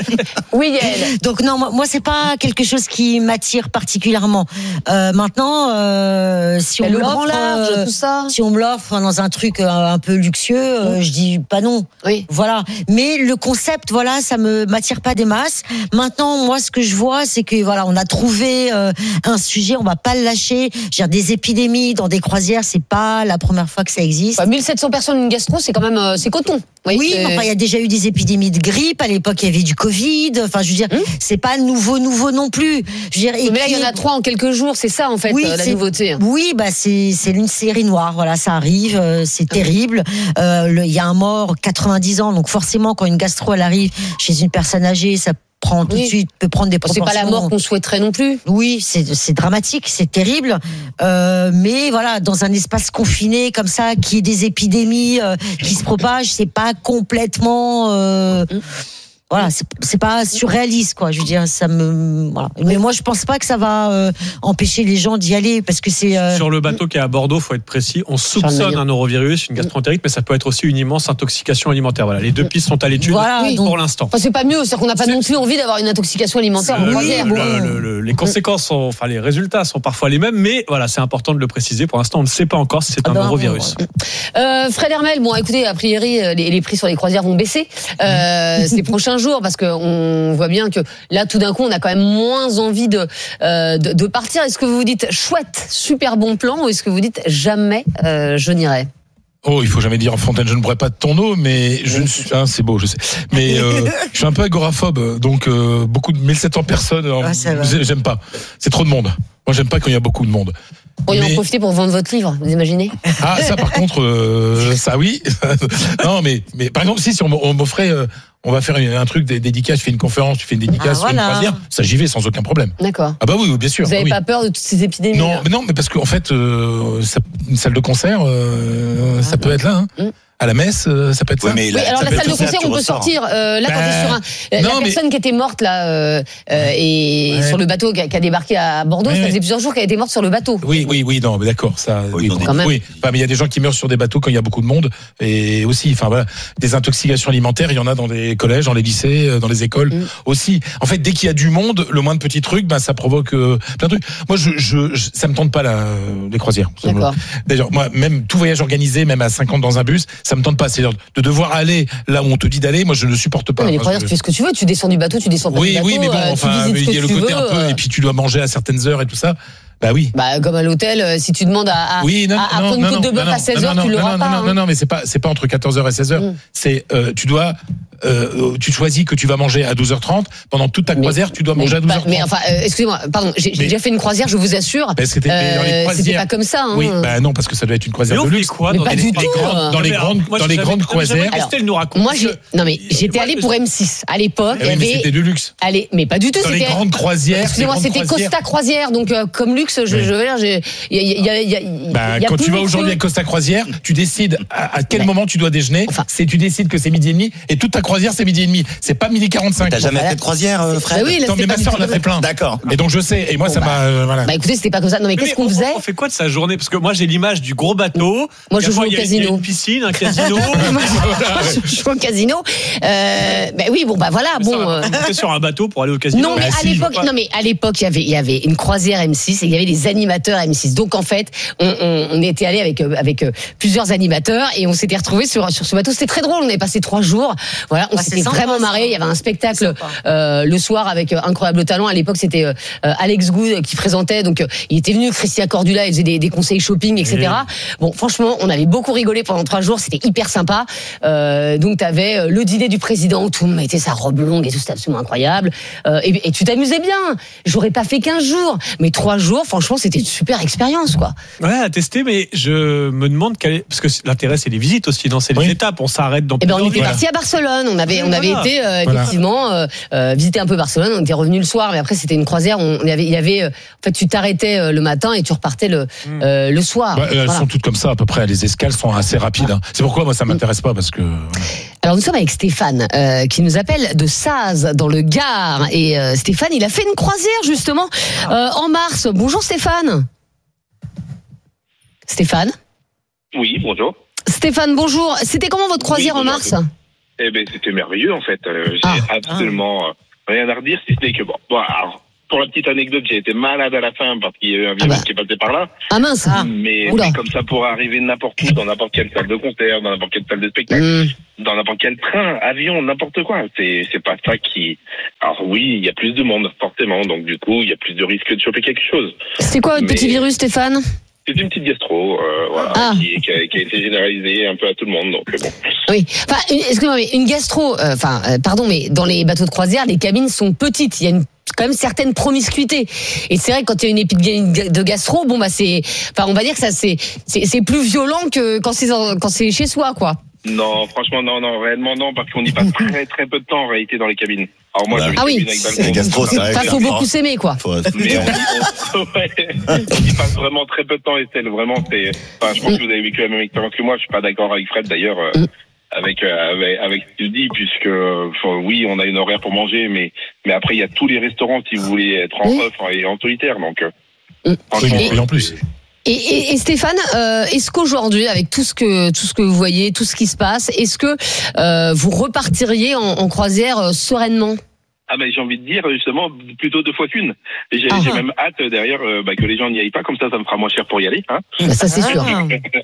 Oui, Yael. Donc non, moi c'est pas quelque chose qui m'attire particulièrement. Euh, maintenant, euh, si on le me grand l'offre, large, euh, tout ça. si on me l'offre dans un truc euh, un peu luxueux, euh, mmh. je dis pas non. Oui. Voilà. Mais le concept, voilà, ça me m'attire pas des masses. Maintenant, moi, ce que je vois, c'est que voilà, on a trouvé euh, un sujet, on va pas le lâcher. J'ai des épidémies dans des croisières, c'est pas la première fois que ça existe. Enfin, mille sept cents personnes une gastro, c'est quand même euh, c'est coton. Oui, oui mais enfin il y a déjà eu des épidémies de grippe. À l'époque, il y avait du Covid. Enfin, je veux dire, hum. c'est pas nouveau, nouveau non plus. Je veux dire, mais là, il y en a trois en quelques jours. C'est ça en fait oui, euh, la nouveauté. Oui, bah c'est c'est une série noire. Voilà, ça arrive, euh, c'est terrible. Euh, il y a un mort, quatre-vingt-dix ans, donc forcément, quand une gastro elle arrive chez une personne âgée, ça prend tout oui. de suite, peut prendre des proportions. C'est pas la mort qu'on souhaiterait non plus. Oui, c'est c'est dramatique, c'est terrible. Euh, mais voilà, dans un espace confiné comme ça, qui est des épidémies euh, qui se propagent, c'est pas complètement. Euh, mmh. Voilà, c'est, c'est pas surréaliste, quoi. Je veux dire, ça me. Voilà. Mais moi, je pense pas que ça va euh, empêcher les gens d'y aller, parce que c'est. Euh... Sur le bateau qui est à Bordeaux, faut être précis. On soupçonne un norovirus, une gastroentérite, mais ça peut être aussi une immense intoxication alimentaire. Voilà, les deux pistes sont à l'étude voilà, oui. donc, pour l'instant. Enfin, c'est pas mieux, c'est qu'on n'a pas c'est... non plus envie d'avoir une intoxication alimentaire. Euh, en oui, bon. le, le, le, les conséquences sont, enfin, les résultats sont parfois les mêmes, mais voilà, c'est important de le préciser. Pour l'instant, on ne sait pas encore si c'est ah un ben, norovirus. Voilà. Euh, Fred Hermel, bon, écoutez, a priori, les, les prix sur les croisières vont baisser euh, ces prochains jours, parce que on On voit bien que là, tout d'un coup, on a quand même moins envie de, euh, de, de partir. Est-ce que vous vous dites chouette, super bon plan, ou est-ce que vous dites jamais euh, je n'irai? Oh, il faut jamais dire en Fontaine, je ne boirai pas de ton eau, mais je ne suis, hein, c'est beau, je sais. Mais euh, je suis un peu agoraphobe, donc euh, beaucoup de mille sept cents personnes, alors, ah, j'aime pas. C'est trop de monde. Moi, j'aime pas quand il y a beaucoup de monde. Vous pourriez mais... en profiter pour vendre votre livre, vous imaginez? Ah, ça, par contre, euh, ça oui. Non, mais mais par exemple, si si on m'offrait. Euh, on va faire un truc des dédicaces, je fais une conférence, tu fais une dédicace, ah, voilà. Sur une croisière, ça j'y vais sans aucun problème. D'accord. Ah bah oui, bien sûr. Vous n'avez oui. pas peur de toutes ces épidémies? Non, mais non, mais parce qu'en fait, euh, ça, une salle de concert, euh, ah, ça bon. peut être là. Hein. Mmh. À la messe, ça peut être ça. Oui, mais la, oui, alors la salle de concert, on peut sortir. Euh, là, bah, quand t'es sur un, non, la personne mais... qui était morte là euh, euh, et ouais. sur le bateau qui a, qui a débarqué à Bordeaux, ouais, ça faisait ouais. plusieurs jours qu'elle était morte sur le bateau. Oui, oui, oui, non, mais d'accord, ça. Oui, oui, quand même. Oui, enfin, mais il y a des gens qui meurent sur des bateaux quand il y a beaucoup de monde, et aussi, enfin voilà, des intoxications alimentaires, il y en a dans les collèges, dans les lycées, dans les écoles mm. aussi. En fait, dès qu'il y a du monde, le moindre petit truc, bah, ça provoque euh, plein de trucs. Moi, je, je, je, ça me tente pas la, les croisières. D'accord. D'ailleurs, moi, même tout voyage organisé, même à cinquante dans un bus, ça me tente pas. C'est de devoir aller là où on te dit d'aller, moi je ne supporte pas. Non, mais les enfin, croisières, je... tu fais ce que tu veux, tu descends du bateau, tu descends pas oui, du bateau. Oui, mais bon, euh, enfin, il y a le côté veux, un peu, euh... et puis tu dois manger à certaines heures et tout ça. Bah oui. Bah comme à l'hôtel, euh, si tu demandes à, à, oui, non, à, à non, prendre non, une côte non, de bœuf non, à seize heures, non, tu non, l'auras non, pas. Non, hein. non, non, mais c'est pas, c'est pas entre quatorze heures et seize heures. Mm. C'est, euh, tu dois, euh, tu choisis que tu vas manger à douze heures trente. Pendant toute ta croisière, mais, tu dois manger à douze heures trente. Mais enfin, euh, excusez-moi, pardon, j'ai, j'ai déjà fait une croisière, je vous assure. Mais c'était, euh, dans les croisières, c'était pas comme ça. Hein. Oui, bah non, parce que ça doit être une croisière de luxe. Quoi, mais dans pas les, du les tout. Grandes, dans les grandes, dans les grandes croisières. Estelle nous raconte. Moi, j'ai, non mais j'étais allée pour M six à l'époque. Oui, mais c'était du luxe. Allez, mais pas du tout. Dans les grandes croisières. Excusez-moi, c'était Costa Croisière, donc comme luxe, je veux dire, j'ai, il y a, il y a, bah, quand tu vas aujourd'hui à Costa Croisière, tu décides à, à quel mais, moment tu dois déjeuner. Enfin, c'est tu décides que c'est midi et demi et toute ta croisière c'est midi et demi. C'est pas midi quarante-cinq. T'as jamais fait de croisière, euh, Fred? Bah oui, là, non, mais ma soeur en a fait plein. D'accord. Et donc je sais. Et moi bon, ça bah, m'a. Euh, voilà. Bah écoutez, c'était pas comme ça. Non mais, mais qu'est-ce qu'on faisait? On fait quoi de sa journée? Parce que moi j'ai l'image du gros bateau. Moi je joue au casino. Il y a une piscine, un casino. Je joue au casino. Ben oui, bon bah voilà. Bon. C'est sur un bateau pour aller au casino. Non mais à l'époque, non mais à l'époque il y avait il y avait une croisière M six et il y avait des animateurs M six. Donc en fait, on, on, on était allé avec avec plusieurs animateurs et on s'était retrouvés sur sur ce bateau. C'était très drôle. On avait passé trois jours. Voilà. Voilà, on Ah, s'était c'est sympa, vraiment ça. marré. Il y avait un spectacle euh, le soir avec euh, Incroyable Talent. À l'époque, c'était euh, Alex Good qui présentait. Donc, euh, il était venu, Christian Cordula, il faisait des, des conseils shopping, et cetera. Oui. Bon, franchement, on avait beaucoup rigolé pendant trois jours. C'était hyper sympa. Euh, donc, t'avais euh, le dîner du président où tout le monde mettait sa robe longue et tout, c'était absolument incroyable. Euh, et, et tu t'amusais bien. J'aurais pas fait quinze jours, mais trois jours, franchement, c'était une super expérience, quoi. Ouais, à tester, mais je me demande quel est, parce que l'intérêt, c'est les visites aussi, dans ces oui. étapes. On s'arrête dans. Eh ben, on était parti à Barcelone. On avait, on avait voilà. été euh, effectivement voilà. euh, visiter un peu Barcelone. On était revenu le soir, mais après c'était une croisière. On y avait, il y avait, euh, en fait, tu t'arrêtais euh, le matin et tu repartais le mmh. euh, le soir. Ouais, elles voilà. sont toutes comme ça à peu près. Les escales sont assez rapides. Hein. C'est pourquoi moi ça m'intéresse pas parce que. Alors nous sommes avec Stéphane euh, qui nous appelle de Saz dans le Gard et euh, Stéphane il a fait une croisière justement euh, en mars. Bonjour Stéphane. Stéphane. Oui, bonjour. Stéphane, bonjour. C'était comment votre croisière oui, en mars? Eh ben, c'était merveilleux en fait. Euh, j'ai ah, absolument ah. rien à redire, si ce n'est que bon. bon alors, pour la petite anecdote, j'ai été malade à la fin parce qu'il y a eu un virus ah bah. qui est passé par là. Ah mince. Ah. Mais, mais comme ça pourrait arriver n'importe où, dans n'importe quelle salle de concert, dans n'importe quelle salle de spectacle, mmh. dans n'importe quel train, avion, n'importe quoi. C'est c'est pas ça qui. Alors oui, il y a plus de monde forcément, donc du coup, il y a plus de risque de choper quelque chose. C'est quoi votre mais... petit virus, Stéphane? C'est une petite gastro, euh, voilà, ah. qui, qui, a, qui a été généralisée un peu à tout le monde, donc bon. Oui, enfin, excusez-moi, mais une gastro, enfin, euh, euh, pardon, mais dans les bateaux de croisière, les cabines sont petites. Il y a une quand même certaine promiscuité. Et c'est vrai que quand il y a une épidémie de gastro, bon bah c'est, enfin, on va dire que ça c'est, c'est, c'est plus violent que quand c'est quand c'est chez soi, quoi. Non, franchement, non, non, réellement non, parce qu'on y passe très très peu de temps en réalité dans les cabines. Alors moi, ah oui, les gastro, c'est vrai. Il faut beaucoup s'aimer, quoi. Faut... Mais on, on, ouais, on y passe vraiment très peu de temps, Estelle. Vraiment, c'est. Enfin, je pense que vous avez vécu la même expérience que moi. Je suis pas d'accord avec Fred d'ailleurs. Euh, Avec, euh, avec avec ce que tu dis, puisque enfin, oui, on a une horaire pour manger, mais mais après il y a tous les restaurants si vous voulez être en off et en solitaire, donc. Euh, oui, en plus. Et, et, et Stéphane, euh, est-ce qu'aujourd'hui, avec tout ce que tout ce que vous voyez, tout ce qui se passe, est-ce que euh, vous repartiriez en, en croisière euh, sereinement? Ah ben j'ai envie de dire justement plutôt deux fois qu'une. Et j'ai, j'ai même hâte derrière euh, bah, que les gens n'y aillent pas, comme ça, ça me fera moins cher pour y aller. Hein. Bah, ça c'est sûr.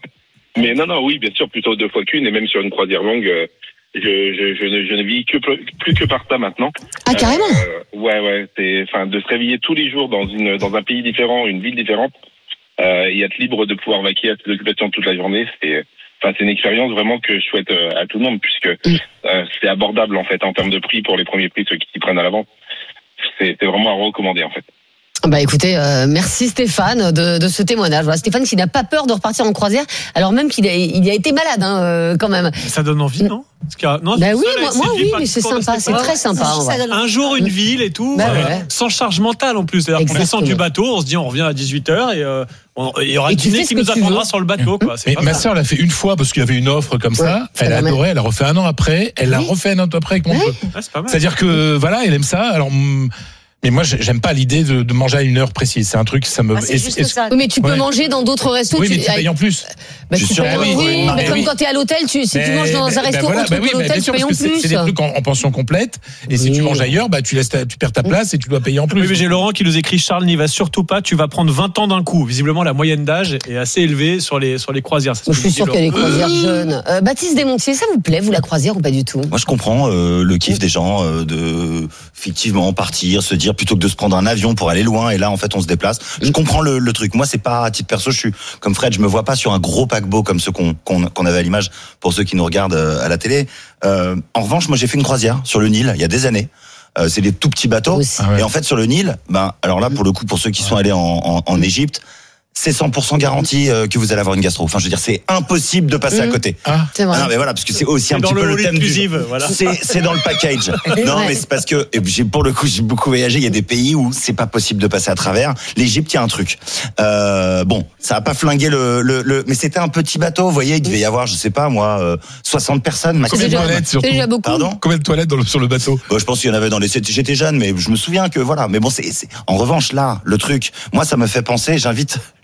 Mais non, non, oui, bien sûr, plutôt deux fois qu'une, et même sur une croisière longue, euh, je, je, je, ne, je ne vis que plus que par ça maintenant. Ah, carrément. Euh, ouais, ouais, c'est, enfin, de se réveiller tous les jours dans une, dans un pays différent, une ville différente, euh, et être libre de pouvoir vaquer à ses occupations toute la journée, c'est, enfin, c'est une expérience vraiment que je souhaite à tout le monde, puisque mm. euh, c'est abordable en fait en termes de prix pour les premiers prix, ceux qui s'y prennent à l'avance. C'est, c'est vraiment à recommander en fait. Bah écoutez, euh, merci Stéphane de, de ce témoignage. Voilà, Stéphane qui n'a pas peur de repartir en croisière, alors même qu'il a, il a été malade hein, euh, quand même. Ça donne envie, non? Parce que, non, bah oui, moi, moi oui, mais c'est sympa, c'est très sympa. Un jour, une ville et tout, bah, euh, ouais. sans charge mentale en plus. C'est-à-dire qu'on descend du bateau, on se dit on revient à dix-huit heures et euh, on, il y aura un dîner qui nous attendra sur le bateau. Quoi. Mais ma sœur l'a fait une fois parce qu'il y avait une offre comme ça. Ouais, elle a adoré, elle a refait un an après, elle l'a oui. refait un an après avec mon ouais. pote. Ouais, c'est pas mal. C'est-à-dire que voilà, elle aime ça. Alors. Mais moi, j'aime pas l'idée de, de manger à une heure précise. C'est un truc, ça me. Ah, c'est juste ça. Oui, mais tu peux ouais. manger dans d'autres restos. Oui, tu... mais tu payes en plus. Bah, tu payes, oui, oui, oui, mais comme oui. quand t'es à l'hôtel, tu, si mais, tu manges dans un resto bah, voilà, autre bah, oui, que l'hôtel, tu payes en plus. C'est, c'est des trucs en, en pension complète. Et oui. si tu manges ailleurs, bah tu laisses, ta, tu perds ta place et tu dois payer en plus. Oui, mais j'ai Laurent qui nous écrit Charles n'y va surtout pas. Tu vas prendre vingt ans d'un coup. Visiblement, la moyenne d'âge est assez élevée sur les sur les croisières. Je suis sûr qu'il y a des croisières jeunes. Baptiste Desmontiers, ça vous plaît, vous la croisière ou pas du tout? Moi, je comprends le kiff des gens de effectivement partir, se dire plutôt que de se prendre un avion pour aller loin et là en fait on se déplace. Je comprends le, le truc. Moi c'est pas à titre perso, je suis comme Fred, je me vois pas sur un gros paquebot comme ceux qu'on, qu'on, qu'on avait à l'image pour ceux qui nous regardent à la télé. Euh, en revanche, moi j'ai fait une croisière sur le Nil il y a des années. Euh, c'est des tout petits bateaux ah ouais. et en fait sur le Nil, ben alors là pour le coup pour ceux qui sont allés en, en, en Égypte, c'est cent pour cent garanti que vous allez avoir une gastro. Enfin, je veux dire, c'est impossible de passer mmh. à côté. Ah, c'est vrai. Ah non, mais voilà, parce que c'est aussi c'est un petit peu le, le thème du. Voilà. C'est, c'est dans le package. Non, mais c'est parce que et j'ai pour le coup, j'ai beaucoup voyagé. Il y a des pays où c'est pas possible de passer à travers. L'Égypte, il y a un truc. Euh, bon, ça a pas flingué le, le, le, mais c'était un petit bateau. Vous voyez, il devait y avoir, je sais pas moi, euh, soixante personnes maximum. Combien de toilettes surtout? C'est déjà beaucoup. Pardon? Combien de toilettes dans le, sur le bateau? Bon, je pense qu'il y en avait dans les. J'étais jeune, mais je me souviens que voilà. Mais bon, c'est, c'est... en revanche là, le truc. Moi, ça me fait penser. J'invite.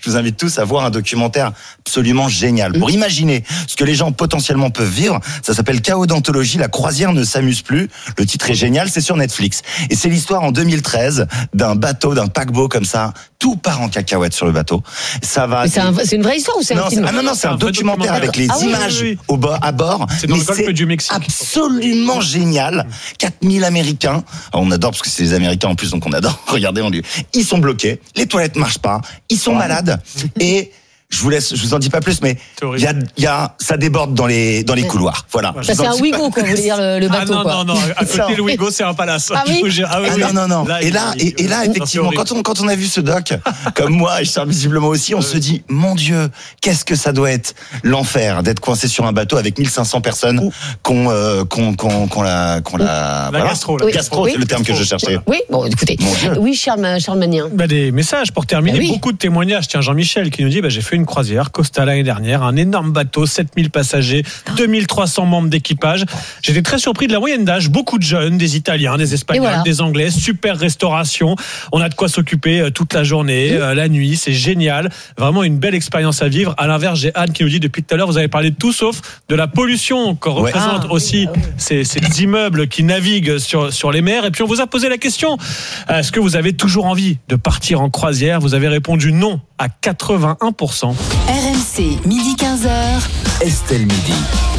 je vous invite tous à voir un documentaire absolument génial. Pour imaginer ce que les gens potentiellement peuvent vivre, ça s'appelle Chaos d'anthologie, la croisière ne s'amuse plus. Le titre est génial, c'est sur Netflix. Et c'est l'histoire en deux mille treize d'un bateau, d'un paquebot comme ça. Tout part en cacahuète sur le bateau. Ça va. C'est, un, c'est une vraie histoire ou c'est non, un film? Ah non, non, c'est, c'est un, un documentaire, documentaire avec les ah, images oui, oui, oui. Au bord, à bord. C'est dans le golfe du Mexique. Absolument génial. quatre mille Américains. Alors, on adore parce que c'est les Américains en plus, donc on adore. Regardez, on lui. Ils sont bloqués. Les toilettes marchent pas. Ils sont ouais. malades. Et je vous laisse, je vous en dis pas plus, mais il y a, il y a, ça déborde dans les, dans les couloirs. Voilà. Ça, c'est un Ouigo, quoi, vous voulez dire, le, le bateau, ah, non, quoi. non, non, à côté, le Ouigo, c'est un palace. Ah oui? Ah, oui, ah oui. non, non, non. Là, et là, et, et là, effectivement, quand on, quand on a vu ce doc, comme moi, et Charles visiblement aussi, on se dit, mon Dieu, qu'est-ce que ça doit être l'enfer d'être coincé sur un bateau avec mille cinq cents personnes qu'on, euh, qu'on, qu'on, qu'on la, qu'on la, la voilà. gastro, la oui. gastro, oui. c'est le terme que je cherchais. Oui, bon, écoutez. Oui, Charles, Charles Magnien. Bah, des messages pour terminer. Bah, oui. Beaucoup de témoignages. Tiens, Jean-Michel qui nous dit, bah, j'ai fait une croisière, Costa l'année dernière, un énorme bateau, sept mille passagers, deux mille trois cents membres d'équipage. J'étais très surpris de la moyenne d'âge, beaucoup de jeunes, des Italiens, des Espagnols, voilà. des Anglais, super restauration. On a de quoi s'occuper toute la journée, mmh. la nuit, c'est génial. Vraiment une belle expérience à vivre. À l'inverse, j'ai Anne qui nous dit depuis tout à l'heure, vous avez parlé de tout sauf de la pollution qu'on ouais. représente ah, aussi oui. ces, ces immeubles qui naviguent sur, sur les mers. Et puis on vous a posé la question, est-ce que vous avez toujours envie de partir en croisière? Vous avez répondu non à quatre-vingt-un pour cent. R M C, midi quinze heures. Estelle Midi.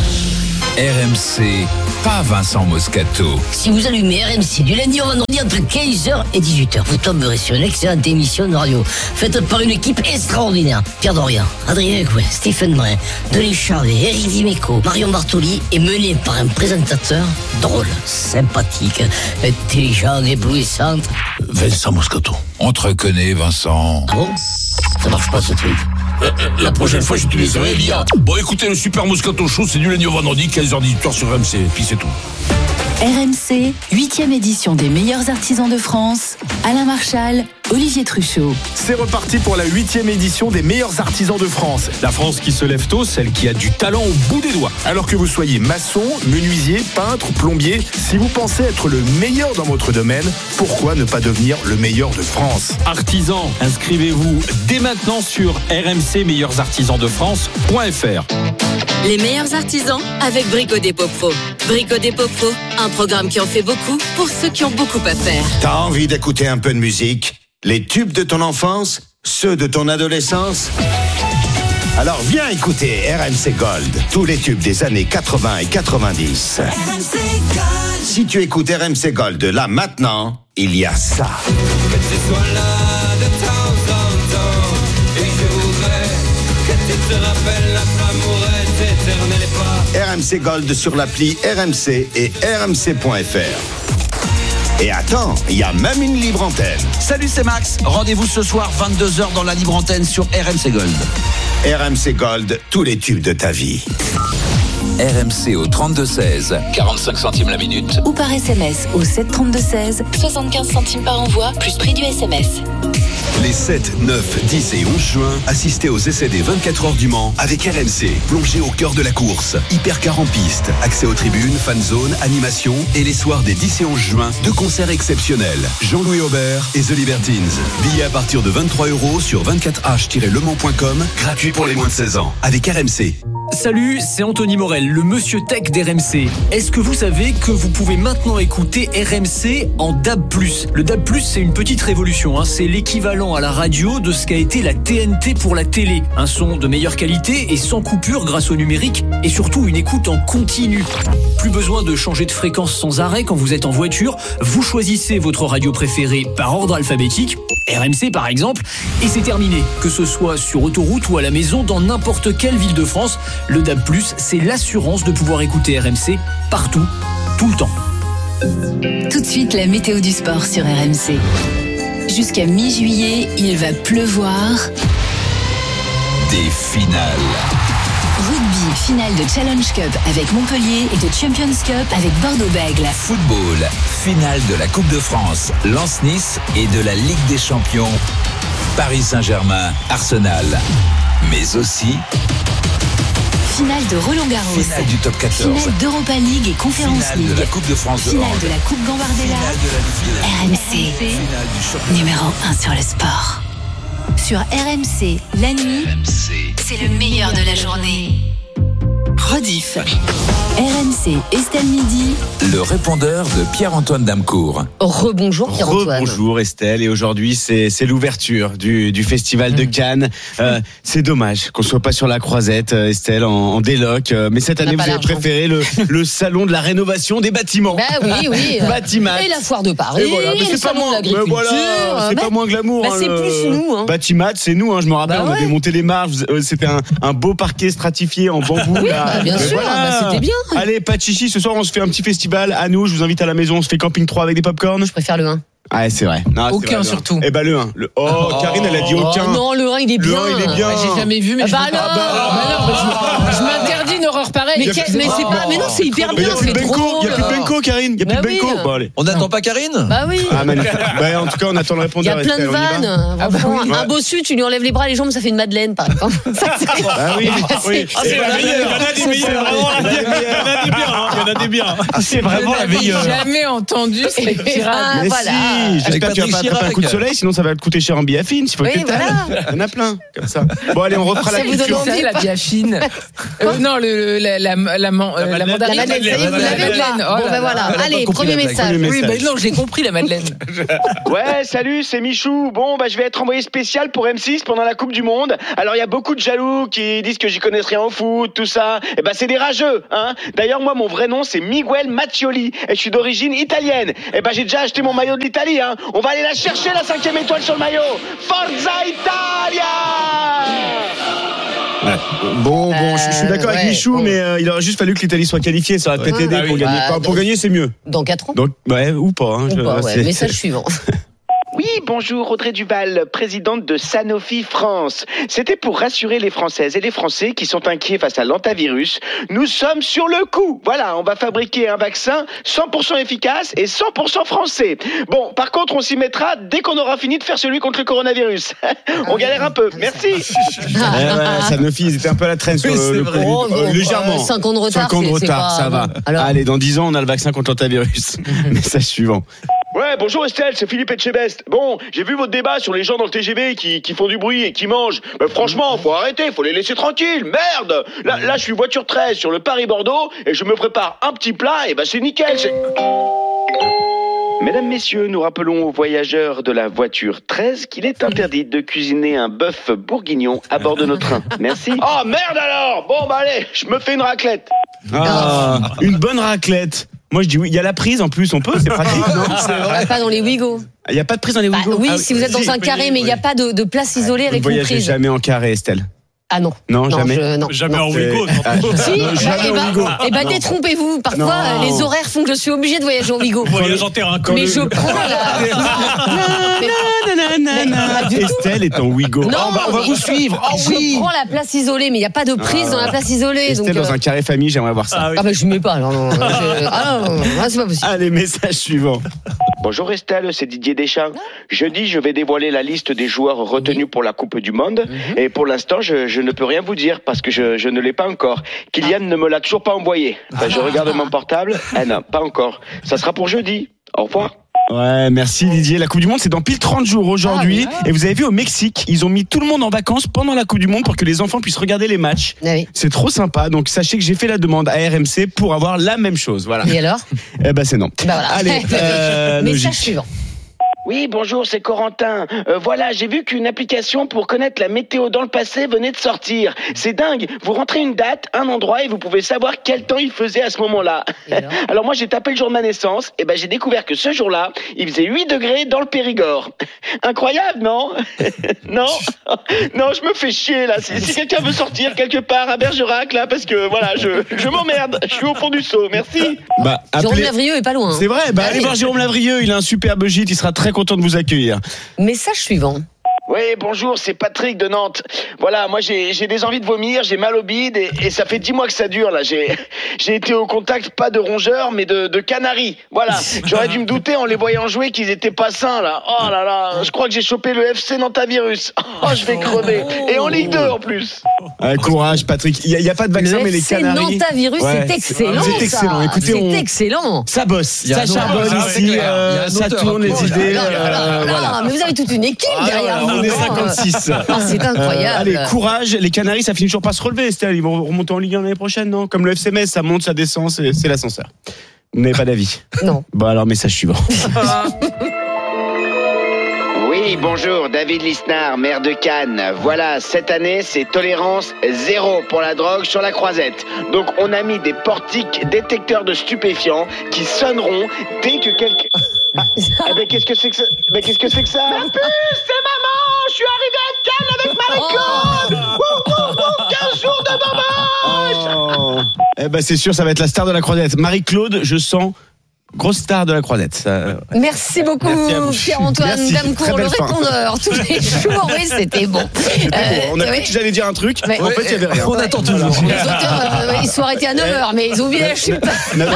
R M C, pas Vincent Moscato. Si vous allumez R M C du lundi au vendredi entre quinze heures et dix-huit heures, vous tomberez sur une excellente émission de radio faite par une équipe extraordinaire. Pierre Dorian, Adrien Couet, Stephen Brun, Denis Charvet, Eric Dimeco, Marion Bartoli et menée par un présentateur drôle, sympathique, intelligent, éblouissant. Vincent Moscato. On te reconnaît, Vincent. Ah bon? Ça marche pas ce truc. Euh, euh, la prochaine fois, j'utiliserai l'I A. Bon, écoutez, le Super Moscato Show, c'est du lundi au vendredi, quinze heures dix-huit heures sur R M C. Et puis c'est tout. R M C, huitième édition des meilleurs artisans de France. Alain Marchal, Olivier Truchot. C'est reparti pour la huitième édition des meilleurs artisans de France. La France qui se lève tôt, celle qui a du talent au bout des doigts. Alors que vous soyez maçon, menuisier, peintre, plombier, si vous pensez être le meilleur dans votre domaine, pourquoi ne pas devenir le meilleur de France? Artisans, inscrivez-vous dès maintenant sur r m c meilleurs artisans de france point f r. Les meilleurs artisans avec Brico Dépôt Pro. Brico Dépôt Pro, un programme qui en fait beaucoup pour ceux qui ont beaucoup à faire. T'as envie d'écouter un peu de musique? Les tubes de ton enfance? Ceux de ton adolescence? Alors viens écouter R M C Gold. Tous les tubes des années quatre-vingts et quatre-vingt-dix. R M C Gold. Si tu écoutes R M C Gold là maintenant, il y a ça. Que tu sois là de temps en temps. Et je voudrais que tu te rappelles notre amour est éternel et pas. R M C Gold sur l'appli R M C et r m c point f r. Et attends, il y a même une libre antenne. Salut, c'est Max. Rendez-vous ce soir vingt-deux heures dans la libre antenne sur R M C Gold. R M C Gold, tous les tubes de ta vie. R M C au trente-deux seize, quarante-cinq centimes la minute. Ou par S M S au sept trente-deux seize, soixante-quinze centimes par envoi, plus prix du S M S. Les sept, neuf, dix et onze juin, assistez aux essais des vingt-quatre heures du Mans avec R M C. Plongez au cœur de la course. Hypercar en piste, accès aux tribunes, fan zone, animation et les soirs des dix et onze juin, deux concerts exceptionnels. Jean-Louis Aubert et The Libertines. Billets à partir de vingt-trois euros sur vingt-quatre h tiret le mans point com, gratuit pour les moins de seize ans. Avec R M C. Salut, c'est Anthony Morel, le monsieur tech d'R M C. Est-ce que vous savez que vous pouvez maintenant écouter R M C en D A B plus? Le D A B plus, c'est une petite révolution, hein. C'est l'équivalent à la radio de ce qu'a été la T N T pour la télé. Un son de meilleure qualité et sans coupure grâce au numérique et surtout une écoute en continu. Plus besoin de changer de fréquence sans arrêt quand vous êtes en voiture. Vous choisissez votre radio préférée par ordre alphabétique, R M C par exemple, et c'est terminé. Que ce soit sur autoroute ou à la maison, dans n'importe quelle ville de France, le D A B plus, c'est l'assurance de pouvoir écouter R M C partout, tout le temps. Tout de suite, la météo du sport sur R M C. Jusqu'à mi-juillet, il va pleuvoir. Des finales. Rugby, finale de Challenge Cup avec Montpellier et de Champions Cup avec Bordeaux-Bègles. Football, finale de la Coupe de France, Lens-Nice et de la Ligue des Champions, Paris Saint-Germain, Arsenal. Mais aussi... finale de Roland-Garros. Finale du top quatorze. Finale d'Europa League et Conference finale League. de la Coupe de France de finale hand. de la Coupe Gambardella. Finale de la R M C, numéro un sur le sport. Sur R M C, la nuit, c'est le meilleur de la journée. Rediff. R M C, Estelle Midi. Le répondeur de Pierre-Antoine Damecourt. Rebonjour Pierre-Antoine. Rebonjour Estelle, et aujourd'hui c'est, c'est l'ouverture du, du festival mmh. de Cannes. Euh, c'est dommage qu'on soit pas sur la croisette, Estelle, en, en déloc, euh, mais cette année vous avez préféré le, le salon de la rénovation des bâtiments. Bah oui, oui. Batimat. Et la foire de Paris, et voilà. Mais et c'est le pas salon moins, de l'agriculture. Voilà, c'est bah, pas moins glamour. Bah, hein, c'est le... plus nous. Hein. Batimat, c'est nous. Hein, je me rappelle, bah on ouais. avait monté les marches. C'était un, un beau parquet stratifié en bambou. Oui, là. bah, bien sûr, voilà. bah, c'était bien. Allez, pas de chichi, ce soir on se fait un petit festival. À nous, je vous invite à la maison, on se fait camping trois avec des popcorn. Je préfère le un. Ah, c'est vrai. Non, aucun c'est vrai, surtout. Eh ben le un. Le... Oh, oh, Karine, elle a dit aucun. Oh, non, le un, il est bien. Le un, il est bien. Bah, j'ai jamais vu, mais bah, je, non. ah bah, ah bah non, bah, je, je m'interdis une horreur pareille. Mais, mais, mais c'est pas. Mais non, c'est hyper mais bien. Il n'y a plus de Benko, il y a plus de Benko, Karine. Il y a plus bah de Benko. Oui. Bon, allez. On n'attend pas Karine. Bah oui. Ah, magnifique. Bah, en tout cas, on attend le répondeur. Il y a plein de vannes. Ah, bah, oui. Un bossu, tu lui enlèves les bras, les jambes, ça fait une madeleine, par exemple. Ah oui. Oui. Ah, c'est la meilleure. Il y en a des meilleurs. Il y en a des biens. Il y en a des biens. C'est vraiment la meilleure. J'ai jamais entendu ces tirades. Mais si, j'espère que tu vas pas attraper un coup de soleil, sinon ça va te coûter cher en biafine. S'il faut que oui, tu voilà. Il y en a plein, comme ça. Bon, allez, on reprend ça la vous culture. donne envie, la biafine. euh, non, le, la, la, la, la, man, la, la mandarine. La madeleine, ça y est, vous l'avez pas. Bon, ben voilà. Allez, premier message. Oui, bah non, j'ai compris la madeleine. Ouais, salut, c'est Michou. Bon, bah je vais être envoyé spécial pour M six pendant la Coupe du Monde. Alors il y a beaucoup de jaloux qui disent que j'y connais rien au foot, tout ça. Et bah c'est des rageux, hein. D'ailleurs moi mon vrai nom c'est Miguel Maccioli et je suis d'origine italienne. Et bah j'ai déjà acheté mon maillot de l'Italie, hein. On va aller la chercher la cinquième étoile sur le maillot. Forza Italia! Ouais. Bon, bon, je, je suis d'accord Euh, avec ouais, Michou, bon. mais euh, il aurait juste fallu que l'Italie soit qualifiée, ça aurait peut-être Ouais. aidé Ah pour oui. gagner. Bah, Enfin, pour dans- gagner, c'est mieux. Dans quatre ans. Donc, ouais, ou pas. Hein, Ou je- pas, ouais. c'est- Message suivant. Oui, bonjour, Audrey Duval, présidente de Sanofi France. C'était pour rassurer les Françaises et les Français qui sont inquiets face à l'antavirus. Nous sommes sur le coup. Voilà, on va fabriquer un vaccin cent pour cent efficace et cent pour cent français. Bon, par contre, on s'y mettra dès qu'on aura fini de faire celui contre le coronavirus. On galère un peu. Merci. Ouais, ouais, Sanofi, ils étaient un peu à la traîne sur Oui, le, c'est le vrai. Covid. Oh, Euh, bon, légèrement. euh, cinq ans de retard, cinq ans de c'est- c'est retard, pas- ça va. Alors Allez, dans dix ans, on a le vaccin contre l'antavirus. Message suivant. Ouais, bonjour Estelle, c'est Philippe Etchebest. Bon, j'ai vu votre débat sur les gens dans le T G V qui, qui font du bruit et qui mangent. Mais franchement, faut arrêter, faut les laisser tranquilles. Merde. Là, là, je suis voiture treize sur le Paris-Bordeaux et je me prépare un petit plat et bah c'est nickel. C'est... Mesdames, messieurs, nous rappelons aux voyageurs de la voiture treize qu'il est interdit de cuisiner un bœuf bourguignon à bord de nos trains. Merci. Oh merde alors. Bon bah allez, je me fais une raclette. Ah, une bonne raclette. Moi, je dis oui. Il y a la prise en plus, on peut, c'est pratique, non? Ah, pas dans les Ouigo. Il n'y a pas de prise dans les Bah, Ouigo. oui, Ah, si vous êtes dans si. un carré, mais il n'y a pas de, de place isolée Vous avec ne une voyagez prise. jamais en carré, Estelle? Ah non. Non, jamais. je- non, Jamais non. en Ouigo. Ah, Si, non, bah, jamais eh en ben, Ouigo. eh ben, Non. détrompez-vous. Parfois, Non. euh, les horaires font que je suis obligée de voyager en Ouigo. Voyage en terrain. Quand Mais le- je prends la. Nanana. Estelle est en Ouigo. Non, Ah, on va, on va mais vous suivre. Oh, je oui. prends la place isolée, mais il n'y a pas de prise dans la place isolée. Estelle donc, dans euh, un carré famille, j'aimerais voir ça. Ah oui. Ah, bah, je ne mets pas. Non, non, je- Ah, non, non, non, c'est pas possible. Allez, message suivant. Bonjour Estelle, c'est Didier Deschamps. Jeudi, je vais dévoiler la liste des joueurs retenus pour la Coupe du Monde. Et pour l'instant, je, je ne peux rien vous dire parce que je, je ne l'ai pas encore. Kylian ne me l'a toujours pas envoyé. Enfin, je regarde mon portable. Ah non, pas encore. Ça sera pour jeudi. Au revoir. Ouais, merci Didier. La Coupe du Monde, c'est dans pile trente jours aujourd'hui. Ah, Et vous avez vu, au Mexique, ils ont mis tout le monde en vacances pendant la Coupe du Monde pour que les enfants puissent regarder les matchs. Ah oui. C'est trop sympa. Donc, sachez que j'ai fait la demande à R M C pour avoir la même chose. Voilà. Et alors? Eh ben, c'est non. Bah voilà. Allez, euh, Message logique. suivant. Oui, bonjour, c'est Corentin. Euh, voilà, j'ai vu qu'une application pour connaître la météo dans le passé venait de sortir. C'est dingue. Vous rentrez une date, un endroit et vous pouvez savoir quel temps il faisait à ce moment-là. alors, alors moi, j'ai tapé le jour de ma naissance et ben j'ai découvert que ce jour-là, il faisait huit degrés dans le Périgord. Incroyable, non? Non? Non, je me fais chier là. Si, si quelqu'un veut sortir quelque part à Bergerac là, parce que voilà, je, je m'emmerde. Je suis au fond du seau. Merci. Bah, Jérôme appelez- Lavrieux est pas loin. hein. C'est vrai, bah, allez Allez. voir Jérôme Lavrieux, il a un superbe gîte, il sera très content de vous accueillir. Message suivant. Oui, bonjour, c'est Patrick de Nantes. Voilà, moi j'ai j'ai des envies de vomir, j'ai mal au bide et, et ça fait dix mois que ça dure là. J'ai j'ai été au contact pas de rongeurs mais de, de canaris. Voilà, j'aurais dû me douter en les voyant jouer qu'ils étaient pas sains là. Oh là là, je crois que j'ai chopé le F C Nantavirus. Oh, je vais crever. Et en Ligue deux en plus. Ouais, courage Patrick, il n'y a, a pas de vaccin Le mais les F C canaris. Nantavirus, Ouais, c'est excellent. C'est excellent. ça. Écoutez, c'est on... excellent. ça bosse, Il y a ça un auteur. charbonne Ah, c'est ici, clair. euh, Il y a un ça auteur. tourne les Oh là idées. là là là euh, là, voilà. Mais vous avez toute une équipe derrière vous. est cinquante-six. Ah, c'est incroyable. Allez, courage. Les Canaries, ça finit toujours pas se relever, Estelle. Ils vont remonter en Ligue un l'année prochaine, non? Comme le F C Metz, ça monte, ça descend, c'est, c'est l'ascenseur. Vous n'avez pas d'avis? Non. Bon, alors, message suivant. Oui, bonjour, David Lisnard, maire de Cannes. Voilà, cette année, c'est tolérance zéro pour la drogue sur la Croisette. Donc, on a mis des portiques détecteurs de stupéfiants qui sonneront dès que quelqu'un... Ah, ah ben, qu'est-ce que c'est que ça? Ben, qu'est-ce que c'est que ça? Ma puce, c'est maman! Je suis arrivé à Cannes avec Marie-Claude! Oh. Wouh, wouh, wouh, quinze jours de maman! Oh. Eh ben, c'est sûr, ça va être la star de la Croisette. Marie-Claude, je sens... Grosse star de la Croisette. Ça... Merci beaucoup, Pierre-Antoine Damecourt, le répondeur, tous les jours. Oui, c'était bon. C'était euh, bon. On a cru que j'allais dire un truc, mais en fait, il n'y avait rien. On attend toujours. Les auteurs, euh, ils sont arrêtés à neuf heures, mais ils ont oublié la chute. euh,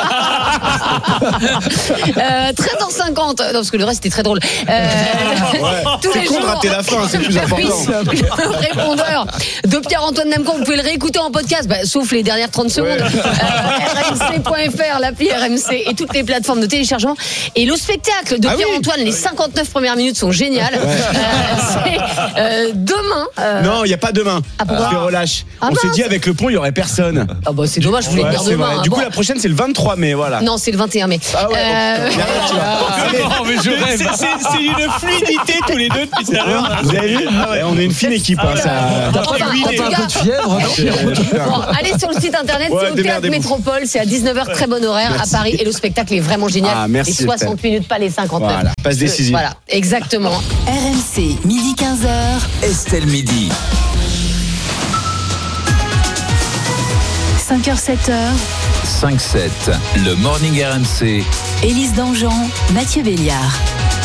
treize heures cinquante, non, parce que le reste était très drôle. Euh, ouais. Tous c'est les con jours... de rater la fin, c'est le plus important. Oui, le répondeur de Pierre-Antoine Damecourt, vous pouvez le réécouter en podcast, bah, sauf les dernières trente secondes. Ouais. Euh, R M C point F R, l'appli R M C et toutes les plateformes de téléchargement. Et le spectacle de ah Pierre-Antoine, oui. Les cinquanteneuf premières minutes sont géniales. Ouais. Euh, c'est euh, demain. Euh... Non, il n'y a pas demain. Ah, pourquoi? Je relâche. Ah, On bah, s'est dit avec le pont, il n'y aurait personne. Ah bah c'est dommage, je voulais ouais, dire demain. Du bon. coup, la prochaine, c'est le vingt-trois mai, voilà. Non, c'est le vingt et un mai. Ah ouais. Euh... C'est une fluidité tous les deux depuis tout à l'heure. Vous avez vu? ah ouais. On est une fine équipe. Hein, ça... T'as pas un peu de fièvre? Bon, allez sur le site internet, ouais, c'est au Théâtre Métropole, c'est à dix-neuf heures, très bon horaire à Paris, et le spectacle est vraiment génial. Ah, merci, les soixante minutes, pas les cinquante-neuf. Voilà, passe décisive. Voilà, exactement. R M C, midi quinze heures. Estelle Midi. cinq heures, sept heures. cinq sept, le Morning R M C. Élise Dangean, Mathieu Béliard.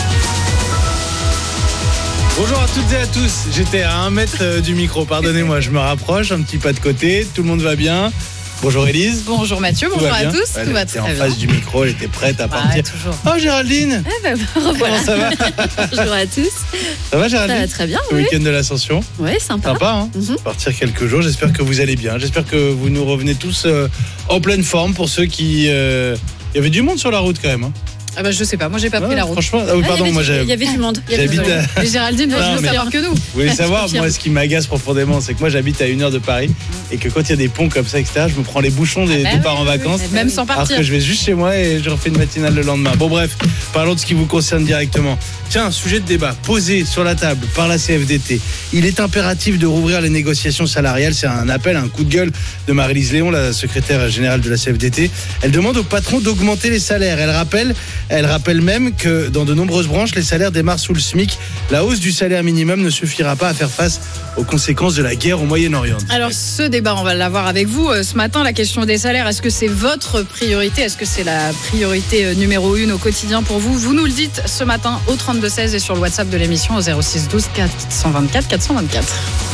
Bonjour à toutes et à tous. J'étais à un mètre du micro, pardonnez-moi, je me rapproche, un petit pas de côté, tout le monde va bien. Bonjour Élise. Bonjour Mathieu, bonjour à tous. Elle tout va était très en bien. face du micro, elle était prête à partir. Ouais, toujours. Oh Géraldine. Eh ben, revoilà. Comment ça va? Bonjour à tous. Ça va Géraldine? Ça va très bien. Le oui. week-end de l'Ascension. Oui, sympa. Sympa, hein mm-hmm. Partir quelques jours. J'espère que vous allez bien. J'espère que vous nous revenez tous euh, en pleine forme. Pour ceux qui, euh... il y avait du monde sur la route quand même. Hein. Ah bah je sais pas, moi j'ai pas ouais, pris la route. Franchement, ah oui, pardon, ah, moi j'ai. Il y avait du monde. J'habite à... Mais Géraldine doit mieux savoir que nous. Vous voulez savoir, moi, ce qui m'agace profondément, c'est que moi j'habite à une heure de Paris et que quand il y a des ponts comme ça, et cetera, je me prends les bouchons des ah bah départs oui, en vacances. Oui, même sans partir. Alors que je vais juste chez moi et je refais une matinale le lendemain. Bon, bref, parlons de ce qui vous concerne directement. Tiens, sujet de débat posé sur la table par la C F D T. Il est impératif de rouvrir les négociations salariales. C'est un appel, un coup de gueule de Marie-Lise Léon, la secrétaire générale de la C F D T. Elle demande aux patrons d'augmenter les salaires. Elle rappelle, elle rappelle même que dans de nombreuses branches, les salaires démarrent sous le SMIC. La hausse du salaire minimum ne suffira pas à faire face aux conséquences de la guerre au Moyen-Orient. Alors ce débat, on va l'avoir avec vous. Ce matin, la question des salaires, est-ce que c'est votre priorité? Est-ce que c'est la priorité numéro une au quotidien pour vous? Vous nous le dites ce matin au trente-deux seize et sur le WhatsApp de l'émission au zéro six douze quatre cent vingt-quatre quatre cent vingt-quatre.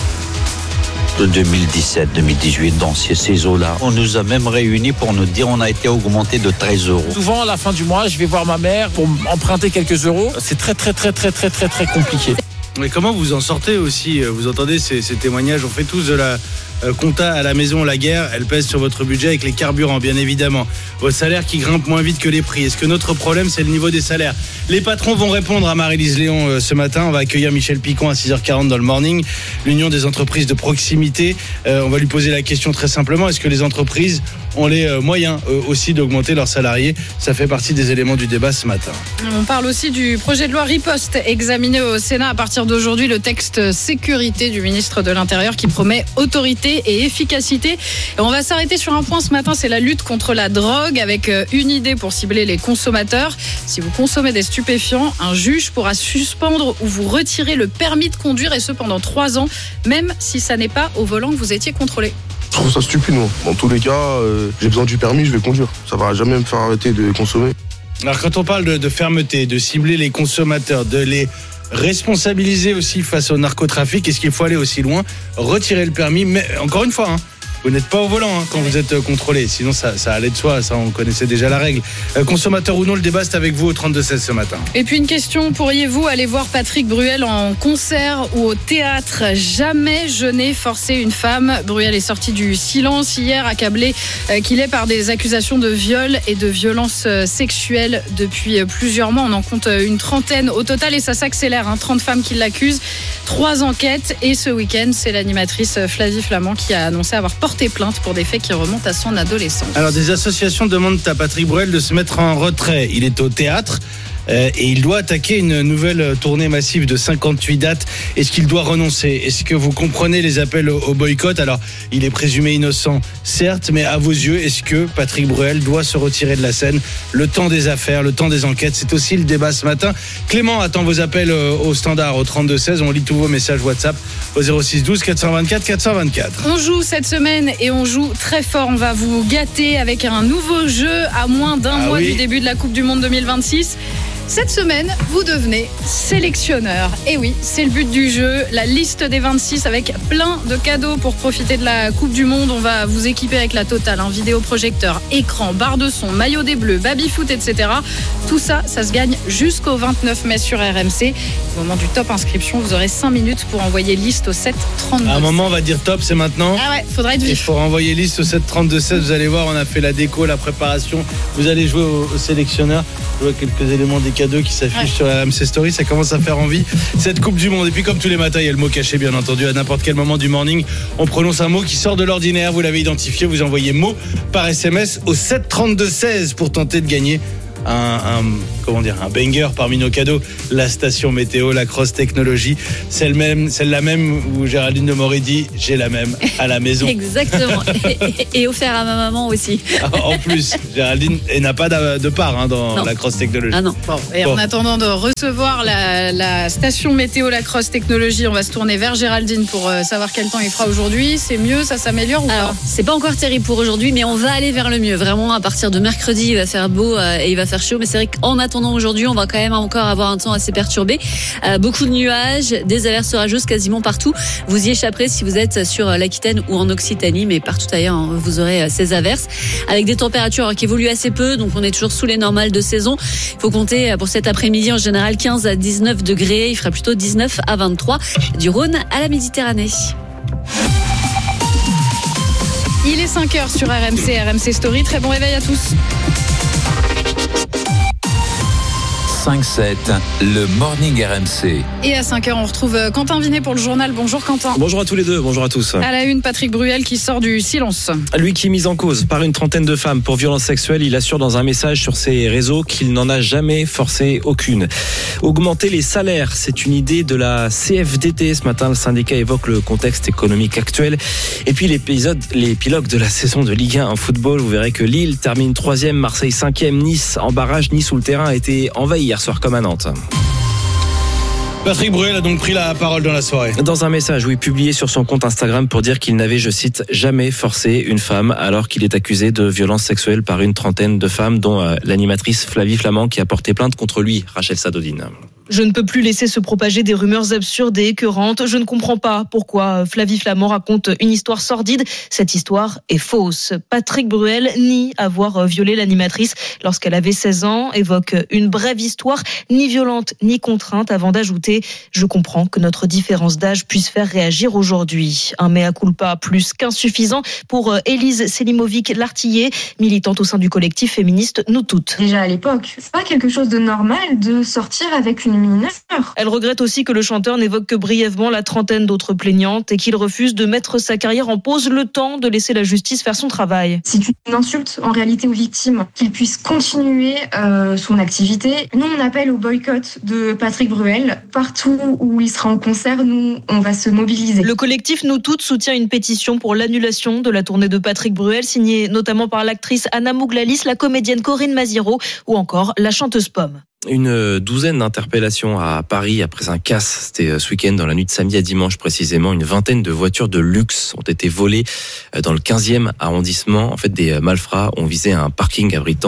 De deux mille dix-sept deux mille dix-huit, dans ces eaux-là. On nous a même réunis pour nous dire on a été augmenté de treize euros. Souvent, à la fin du mois, je vais voir ma mère pour emprunter quelques euros. C'est très, très, très, très, très, très, très compliqué. Mais comment vous en sortez aussi? Vous entendez ces, ces témoignages? On fait tous de la euh, compta à la maison. La guerre, elle pèse sur votre budget avec les carburants, bien évidemment. Votre salaire qui grimpe moins vite que les prix. Est-ce que notre problème, c'est le niveau des salaires? Les patrons vont répondre à Marie-Lise Léon euh, ce matin. On va accueillir Michel Picon à six heures quarante dans le Morning, l'Union des entreprises de proximité. Euh, on va lui poser la question très simplement. Est-ce que les entreprises ont les euh, moyens euh, aussi d'augmenter leurs salariés? Ça fait partie des éléments du débat ce matin. On parle aussi du projet de loi Riposte examiné au Sénat à partir d'aujourd'hui, le texte sécurité du ministre de l'Intérieur qui promet autorité et efficacité. Et on va s'arrêter sur un point ce matin, c'est la lutte contre la drogue avec une idée pour cibler les consommateurs. Si vous consommez des stupéfiants, un juge pourra suspendre ou vous retirer le permis de conduire et ce pendant trois ans, même si ça n'est pas au volant que vous étiez contrôlé. Je trouve ça stupide, moi. Dans tous les cas, euh, j'ai besoin du permis, je vais conduire. Ça va jamais me faire arrêter de consommer. Alors quand on parle de, de fermeté, de cibler les consommateurs, de les responsabiliser aussi face au narcotrafic, est-ce qu'il faut aller aussi loin? Retirer le permis, mais encore une fois, hein, vous n'êtes pas au volant hein, quand vous êtes contrôlé. Sinon, ça, ça allait de soi. Ça, on connaissait déjà la règle. Euh, consommateur ou non, le débat, c'est avec vous au trente-deux seize ce matin. Et puis une question, pourriez-vous aller voir Patrick Bruel en concert ou au théâtre? Jamais je n'ai forcé une femme. Bruel est sorti du silence hier, accablé euh, qu'il est par des accusations de viol et de violence euh, sexuelle depuis euh, plusieurs mois. On en compte euh, une trentaine au total et ça s'accélère. Hein, trente femmes qui l'accusent, trois enquêtes et ce week-end, c'est l'animatrice Flavie Flamand qui a annoncé avoir porté plainte pour des faits qui remontent à son adolescence. Alors des associations demandent à Patrick Bruel de se mettre en retrait. Il est au théâtre. Euh, et il doit attaquer une nouvelle tournée massive de cinquante-huit dates. Est-ce qu'il doit renoncer? Est-ce que vous comprenez les appels au, au boycott? Alors, il est présumé innocent, certes, mais à vos yeux, est-ce que Patrick Bruel doit se retirer de la scène? Le temps des affaires, le temps des enquêtes, c'est aussi le débat ce matin. Clément attend vos appels au standard au trente-deux seize. On lit tous vos messages WhatsApp au zéro six douze quatre cent vingt-quatre quatre cent vingt-quatre. On joue cette semaine et on joue très fort. On va vous gâter avec un nouveau jeu à moins d'un ah mois oui. du début de la Coupe du Monde deux mille vingt-six. Cette semaine, vous devenez sélectionneur. Et oui, c'est le but du jeu. La liste des vingt-six avec plein de cadeaux pour profiter de la Coupe du Monde. On va vous équiper avec la totale, un vidéoprojecteur, écran, barre de son, maillot des Bleus, baby-foot, et cetera. Tout ça, ça se gagne jusqu'au vingt-neuf mai sur R M C. Au moment du top inscription, vous aurez cinq minutes pour envoyer liste au sept trente-deux. À un moment, on va dire top, c'est maintenant. Ah ouais, faudra être vif. Il faut envoyer liste au sept trente-deux seize. Vous allez voir, on a fait la déco, la préparation. Vous allez jouer au, au sélectionneur. Je vois quelques éléments des cadeaux qui s'affichent ouais. sur la R M C Story. Ça commence à faire envie, cette Coupe du Monde. Et puis comme tous les matins, il y a le mot caché, bien entendu. À n'importe quel moment du morning, on prononce un mot qui sort de l'ordinaire. Vous l'avez identifié, vous envoyez mot par S M S au sept trente-deux seize pour tenter de gagner un, un, comment dire, un banger parmi nos cadeaux. La station météo, la Cross Technologie, celle même, celle-là même où Géraldine de Morey dit j'ai la même à la maison. Exactement. et, et offert à ma maman aussi. En plus, Géraldine elle n'a pas de, de part hein, dans non. la Cross Technologie. Ah non. Bon, et bon. En attendant de recevoir la, la station météo, la Cross Technologie, on va se tourner vers Géraldine pour euh, savoir quel temps il fera aujourd'hui. C'est mieux, ça s'améliore ou Alors, pas? C'est pas encore terrible pour aujourd'hui, mais on va aller vers le mieux. Vraiment, à partir de mercredi, il va faire beau euh, et il va faire chaud. Mais c'est vrai qu'en attendant aujourd'hui, on va quand même encore avoir un temps assez perturbé. Euh, beaucoup de nuages, des averses orageuses quasiment partout. Vous y échapperez si vous êtes sur l'Aquitaine ou en Occitanie, mais partout ailleurs, hein, vous aurez ces averses. Avec des températures qui évoluent assez peu, donc on est toujours sous les normales de saison. Il faut compter pour cet après-midi en général quinze à dix-neuf degrés. Il fera plutôt dix-neuf à vingt-trois du Rhône à la Méditerranée. Il est cinq heures sur R M C, R M C Story. Très bon réveil à tous. cinq sept, le Morning R M C. Et à cinq heures, on retrouve Quentin Vinet pour le journal. Bonjour Quentin. Bonjour à tous les deux, bonjour à tous. À la une, Patrick Bruel qui sort du silence. Lui qui est mis en cause par une trentaine de femmes pour violences sexuelles, il assure dans un message sur ses réseaux qu'il n'en a jamais forcé aucune. Augmenter les salaires, c'est une idée de la C F D T. Ce matin, le syndicat évoque le contexte économique actuel. Et puis l'épisode, l'épilogue de la saison de Ligue un en football. Vous verrez que Lille termine troisième, Marseille cinquième, Nice en barrage. Nice où le terrain a été envahi hier soir comme à Nantes. Patrick Bruel a donc pris la parole dans la soirée. Dans un message, oui, publié sur son compte Instagram pour dire qu'il n'avait, je cite, jamais forcé une femme alors qu'il est accusé de violences sexuelles par une trentaine de femmes, dont euh, l'animatrice Flavie Flamand qui a porté plainte contre lui, Rachel Sadodine. Je ne peux plus laisser se propager des rumeurs absurdes et écœurantes. Je ne comprends pas pourquoi Flavie Flamand raconte une histoire sordide. Cette histoire est fausse. Patrick Bruel nie avoir violé l'animatrice lorsqu'elle avait seize ans, évoque une brève histoire, ni violente ni contrainte, avant d'ajouter « Je comprends que notre différence d'âge puisse faire réagir aujourd'hui ». Un mea culpa plus qu'insuffisant pour Élise Selimovic-Lartillé, militante au sein du collectif féministe Nous Toutes. Déjà à l'époque, c'est pas quelque chose de normal de sortir avec une mineure. Elle regrette aussi que le chanteur n'évoque que brièvement la trentaine d'autres plaignantes et qu'il refuse de mettre sa carrière en pause le temps de laisser la justice faire son travail. C'est une insulte en réalité aux victimes, qu'il puisse continuer euh, son activité. Nous, on appelle au boycott de Patrick Bruel. Partout où il sera en concert, nous, on va se mobiliser. Le collectif Nous Toutes soutient une pétition pour l'annulation de la tournée de Patrick Bruel, signée notamment par l'actrice Anna Mouglalis, la comédienne Corinne Maziro ou encore la chanteuse Pomme. Une douzaine d'interpellations à Paris après un casse. C'était ce week-end, dans la nuit de samedi à dimanche précisément. Une vingtaine de voitures de luxe ont été volées dans le quinzième arrondissement. En fait, des malfrats ont visé un parking abritant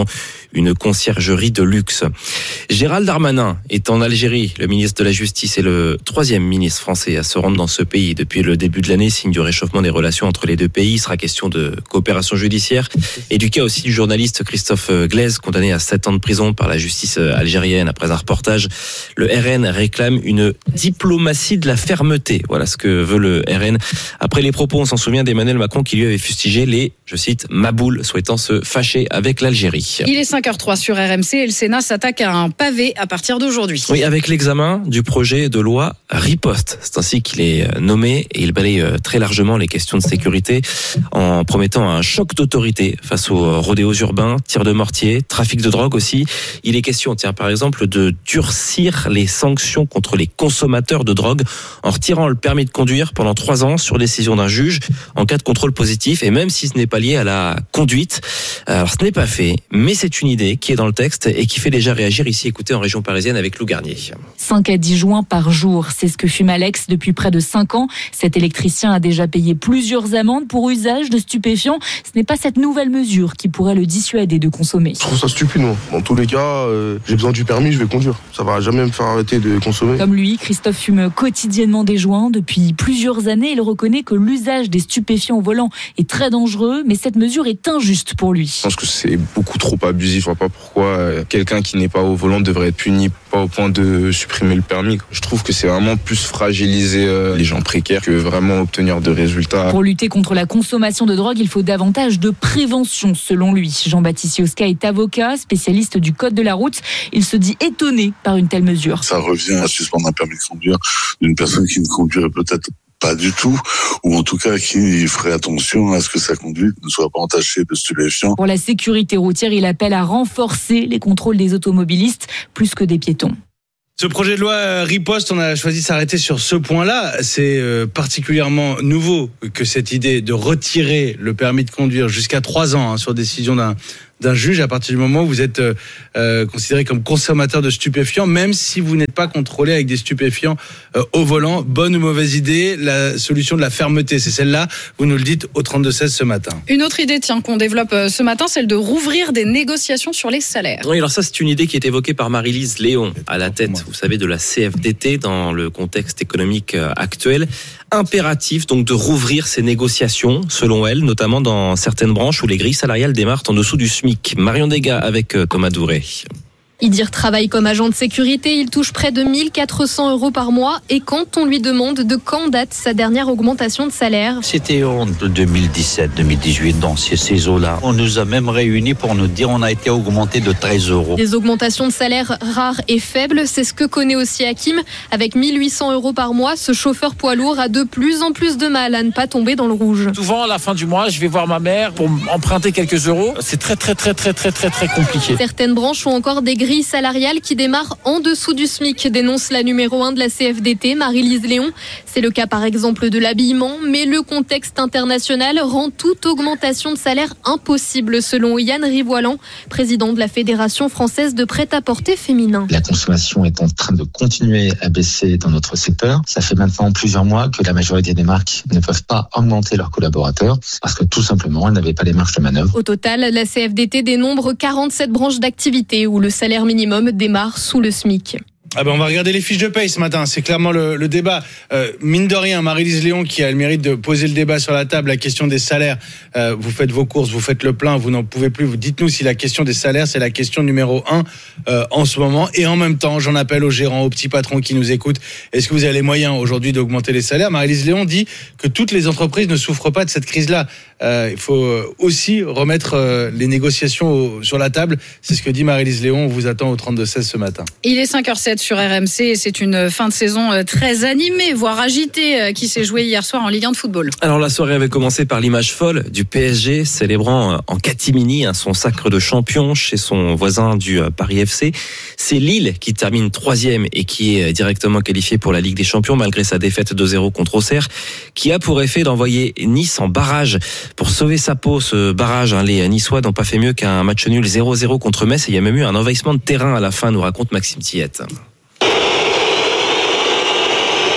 une conciergerie de luxe. Gérald Darmanin est en Algérie. Le ministre de la Justice est le troisième ministre français à se rendre dans ce pays depuis le début de l'année, signe du réchauffement des relations entre les deux pays. Il sera question de coopération judiciaire et du cas aussi du journaliste Christophe Glaise, condamné à sept ans de prison par la justice algérienne après un reportage. Le R N réclame une diplomatie de la fermeté. Voilà ce que veut le R N. Après les propos, on s'en souvient, d'Emmanuel Macron qui lui avait fustigé les, je cite, maboules souhaitant se fâcher avec l'Algérie. Il est cinq heures zéro trois sur R M C et le Sénat s'attaque à un pavé à partir d'aujourd'hui. Oui, avec l'examen du projet de loi Riposte. C'est ainsi qu'il est nommé et il balaye très largement les questions de sécurité en promettant un choc d'autorité face aux rodéos urbains, tirs de mortier, trafic de drogue aussi. Il est question, tiens, par exemple, de durcir les sanctions contre les consommateurs de drogue en retirant le permis de conduire pendant trois ans sur décision d'un juge en cas de contrôle positif et même si ce n'est pas lié à la conduite. Alors ce n'est pas fait, mais c'est une idée qui est dans le texte et qui fait déjà réagir ici. Écoutez, en région parisienne avec Lou Garnier. cinq à dix joints par jour, c'est ce que fume Alex depuis près de cinq ans. Cet électricien a déjà payé plusieurs amendes pour usage de stupéfiants. Ce n'est pas cette nouvelle mesure qui pourrait le dissuader de consommer. Je trouve ça stupide, non. Dans tous les cas, euh, j'ai besoin du permis, je vais conduire. Ça va jamais me faire arrêter de consommer. Comme lui, Christophe fume quotidiennement des joints. Depuis plusieurs années, il reconnaît que l'usage des stupéfiants au volant est très dangereux, mais cette mesure est injuste pour lui. Je pense que c'est beaucoup trop abusif. Je vois pas pourquoi quelqu'un qui n'est pas au volant devrait être puni, pas au point de supprimer le permis. Je trouve que c'est vraiment plus fragiliser les gens précaires que vraiment obtenir de résultats. Pour lutter contre la consommation de drogue, il faut davantage de prévention, selon lui. Jean-Baptiste Yoska est avocat, spécialiste du code de la route. Il se dit étonné par une telle mesure. Ça revient à suspendre un permis de conduire d'une personne qui ne conduirait peut-être pas du tout, ou en tout cas qui ferait attention à ce que sa conduite ne soit pas entachée de stupéfiants. Pour la sécurité routière, il appelle à renforcer les contrôles des automobilistes plus que des piétons. Ce projet de loi Riposte, on a choisi de s'arrêter sur ce point-là. C'est particulièrement nouveau que cette idée de retirer le permis de conduire jusqu'à trois ans hein, sur décision d'un d'un juge à partir du moment où vous êtes euh, considéré comme consommateur de stupéfiants, même si vous n'êtes pas contrôlé avec des stupéfiants euh, au volant. Bonne ou mauvaise idée, la solution de la fermeté, c'est celle-là. Vous nous le dites au trente-deux seize ce matin. Une autre idée, tiens, qu'on développe ce matin, celle de rouvrir des négociations sur les salaires. Oui, alors ça, c'est une idée qui est évoquée par Marie-Lise Léon, à la tête, vous savez, de la C F D T dans le contexte économique actuel. Impératif donc de rouvrir ces négociations, selon elle, notamment dans certaines branches où les grilles salariales démarrent en dessous du S M I C. Marion Degas avec Thomas Douré. Idir travaille comme agent de sécurité, il touche près de mille quatre cents euros par mois et quand on lui demande de quand date sa dernière augmentation de salaire. C'était en deux mille dix-sept deux mille dix-huit dans ces, ces eaux-là. On nous a même réunis pour nous dire on a été augmenté de treize euros. Des augmentations de salaire rares et faibles, c'est ce que connaît aussi Hakim. Avec mille huit cents euros par mois, ce chauffeur poids lourd a de plus en plus de mal à ne pas tomber dans le rouge. Souvent à la fin du mois, je vais voir ma mère pour emprunter quelques euros. C'est très très très très très très très compliqué. Certaines branches ont encore des grilles salariales qui démarrent en dessous du S M I C, dénonce la numéro un de la C F D T, Marie-Lise Léon. C'est le cas par exemple de l'habillement, mais le contexte international rend toute augmentation de salaire impossible, selon Yann Rivoilan, président de la Fédération française de prêt-à-porter féminin. La consommation est en train de continuer à baisser dans notre secteur. Ça fait maintenant plusieurs mois que la majorité des marques ne peuvent pas augmenter leurs collaborateurs parce que tout simplement, elles n'avaient pas les marges de manœuvre. Au total, la C F D T dénombre quarante-sept branches d'activité où le salaire minimum démarre sous le S M I C. Ah ben on va regarder les fiches de paye ce matin, c'est clairement le, le débat. Euh, mine de rien, Marie-Lise Léon qui a le mérite de poser le débat sur la table, la question des salaires. Euh, vous faites vos courses, vous faites le plein, vous n'en pouvez plus. Vous dites-nous si la question des salaires, c'est la question numéro un euh, en ce moment. Et en même temps, j'en appelle aux gérants, aux petits patrons qui nous écoutent. Est-ce que vous avez les moyens aujourd'hui d'augmenter les salaires ? Marie-Lise Léon dit que toutes les entreprises ne souffrent pas de cette crise-là. Euh, il faut aussi remettre euh, les négociations au, sur la table. C'est ce que dit Marie-Lise Léon. On vous attend au trente-deux seize ce matin. Il est cinq heures zéro sept sur R M C et c'est une fin de saison très animée, voire agitée, qui s'est jouée hier soir en Ligue un de football. Alors la soirée avait commencé par l'image folle du P S G célébrant en catimini son sacre de champion chez son voisin du Paris F C. C'est Lille qui termine troisième et qui est directement qualifié pour la Ligue des Champions malgré sa défaite deux zéro contre Auxerre, qui a pour effet d'envoyer Nice en barrage. Pour sauver sa peau, ce barrage, hein, les Niçois n'ont pas fait mieux qu'un match nul zéro zéro contre Metz et il y a même eu un envahissement de terrain à la fin, nous raconte Maxime Tillette.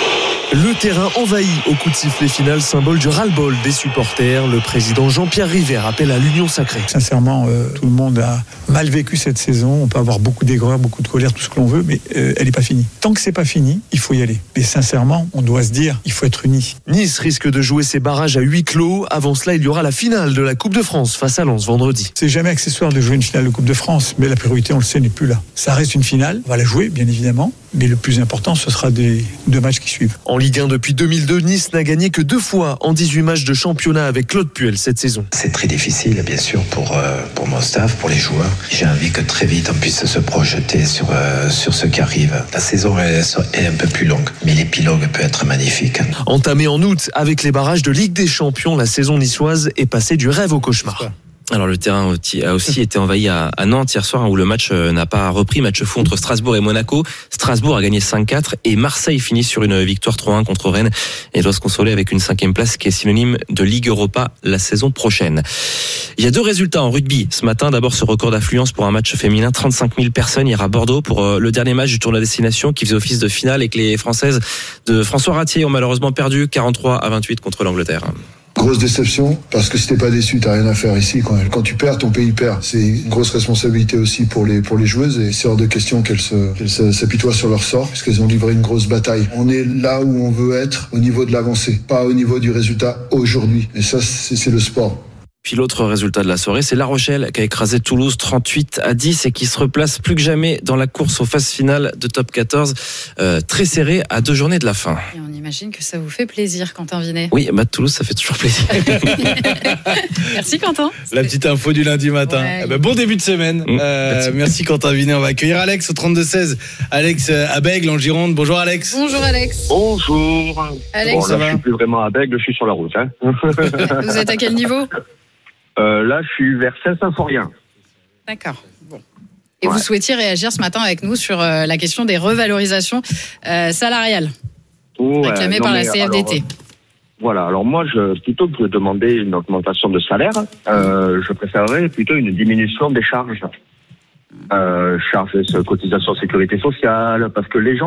Le terrain envahi au coup de sifflet final, symbole du ras-le-bol des supporters. Le président Jean-Pierre River appelle à l'union sacrée. Sincèrement, euh, tout le monde a mal vécu cette saison. On peut avoir beaucoup d'aigreur, beaucoup de colère, tout ce que l'on veut, mais euh, elle n'est pas finie. Tant que c'est pas fini, il faut y aller. Mais sincèrement, on doit se dire, il faut être unis. Nice risque de jouer ses barrages à huis clos. Avant cela, il y aura la finale de la Coupe de France face à Lens vendredi. C'est jamais accessoire de jouer une finale de Coupe de France, mais la priorité, on le sait, n'est plus là. Ça reste une finale. On va la jouer, bien évidemment. Mais le plus important, ce sera des deux matchs qui suivent. En Ligue un depuis deux mille deux, Nice n'a gagné que deux fois en dix-huit matchs de championnat avec Claude Puel cette saison. C'est très difficile, bien sûr, pour, euh, pour mon staff, pour les joueurs. J'ai envie que très vite on puisse se projeter sur, euh, sur ce qui arrive. La saison est, est un peu plus longue, mais l'épilogue peut être magnifique. Entamée en août avec les barrages de Ligue des Champions, la saison niçoise est passée du rêve au cauchemar. Alors le terrain a aussi été envahi à Nantes hier soir où le match n'a pas repris. Match fou entre Strasbourg et Monaco. Strasbourg a gagné cinq quatre et Marseille finit sur une victoire trois un contre Rennes et doit se consoler avec une cinquième place qui est synonyme de Ligue Europa la saison prochaine. Il y a deux résultats en rugby ce matin. D'abord ce record d'affluence pour un match féminin. trente-cinq mille personnes hier à Bordeaux pour le dernier match du tournoi destination qui faisait office de finale et que les Françaises de François Ratier ont malheureusement perdu quarante-trois à vingt-huit contre l'Angleterre. Grosse déception, parce que si t'es pas déçu, t'as rien à faire ici. Quand, quand tu perds, ton pays perd. C'est une grosse responsabilité aussi pour les, pour les joueuses, et c'est hors de question qu'elles se, qu'elles s'apitoient sur leur sort, puisqu'elles ont livré une grosse bataille. On est là où on veut être au niveau de l'avancée, pas au niveau du résultat aujourd'hui. Et ça, c'est, c'est le sport. Puis l'autre résultat de la soirée, c'est La Rochelle qui a écrasé Toulouse trente-huit à dix et qui se replace plus que jamais dans la course aux phases finales de top quatorze, euh, très serré à deux journées de la fin. Et on imagine que ça vous fait plaisir, Quentin Vinet. Oui, bah Toulouse, ça fait toujours plaisir. Merci Quentin. La petite info du lundi matin. Ouais. Eh ben, bon début de semaine. Mmh, euh, merci. merci Quentin Vinet. On va accueillir Alex au trente-deux seize. Alex à Bègle en Gironde. Bonjour Alex. Bonjour Alex. Bonjour. Alex, bon, ça là, va? Je suis plus vraiment à Bègle, je suis sur la route. Hein. Vous êtes à quel niveau? Euh, là, je suis vers Saint-Symphorien. D'accord. Bon. Et ouais. vous souhaitiez réagir ce matin avec nous sur euh, la question des revalorisations euh, salariales ouais, réclamées non, par la mais, C F D T. Alors, voilà. Alors moi, je, plutôt que de demander une augmentation de salaire, euh, je préférerais plutôt une diminution des charges. Euh, charges, cotisations sécurité sociale, parce que les gens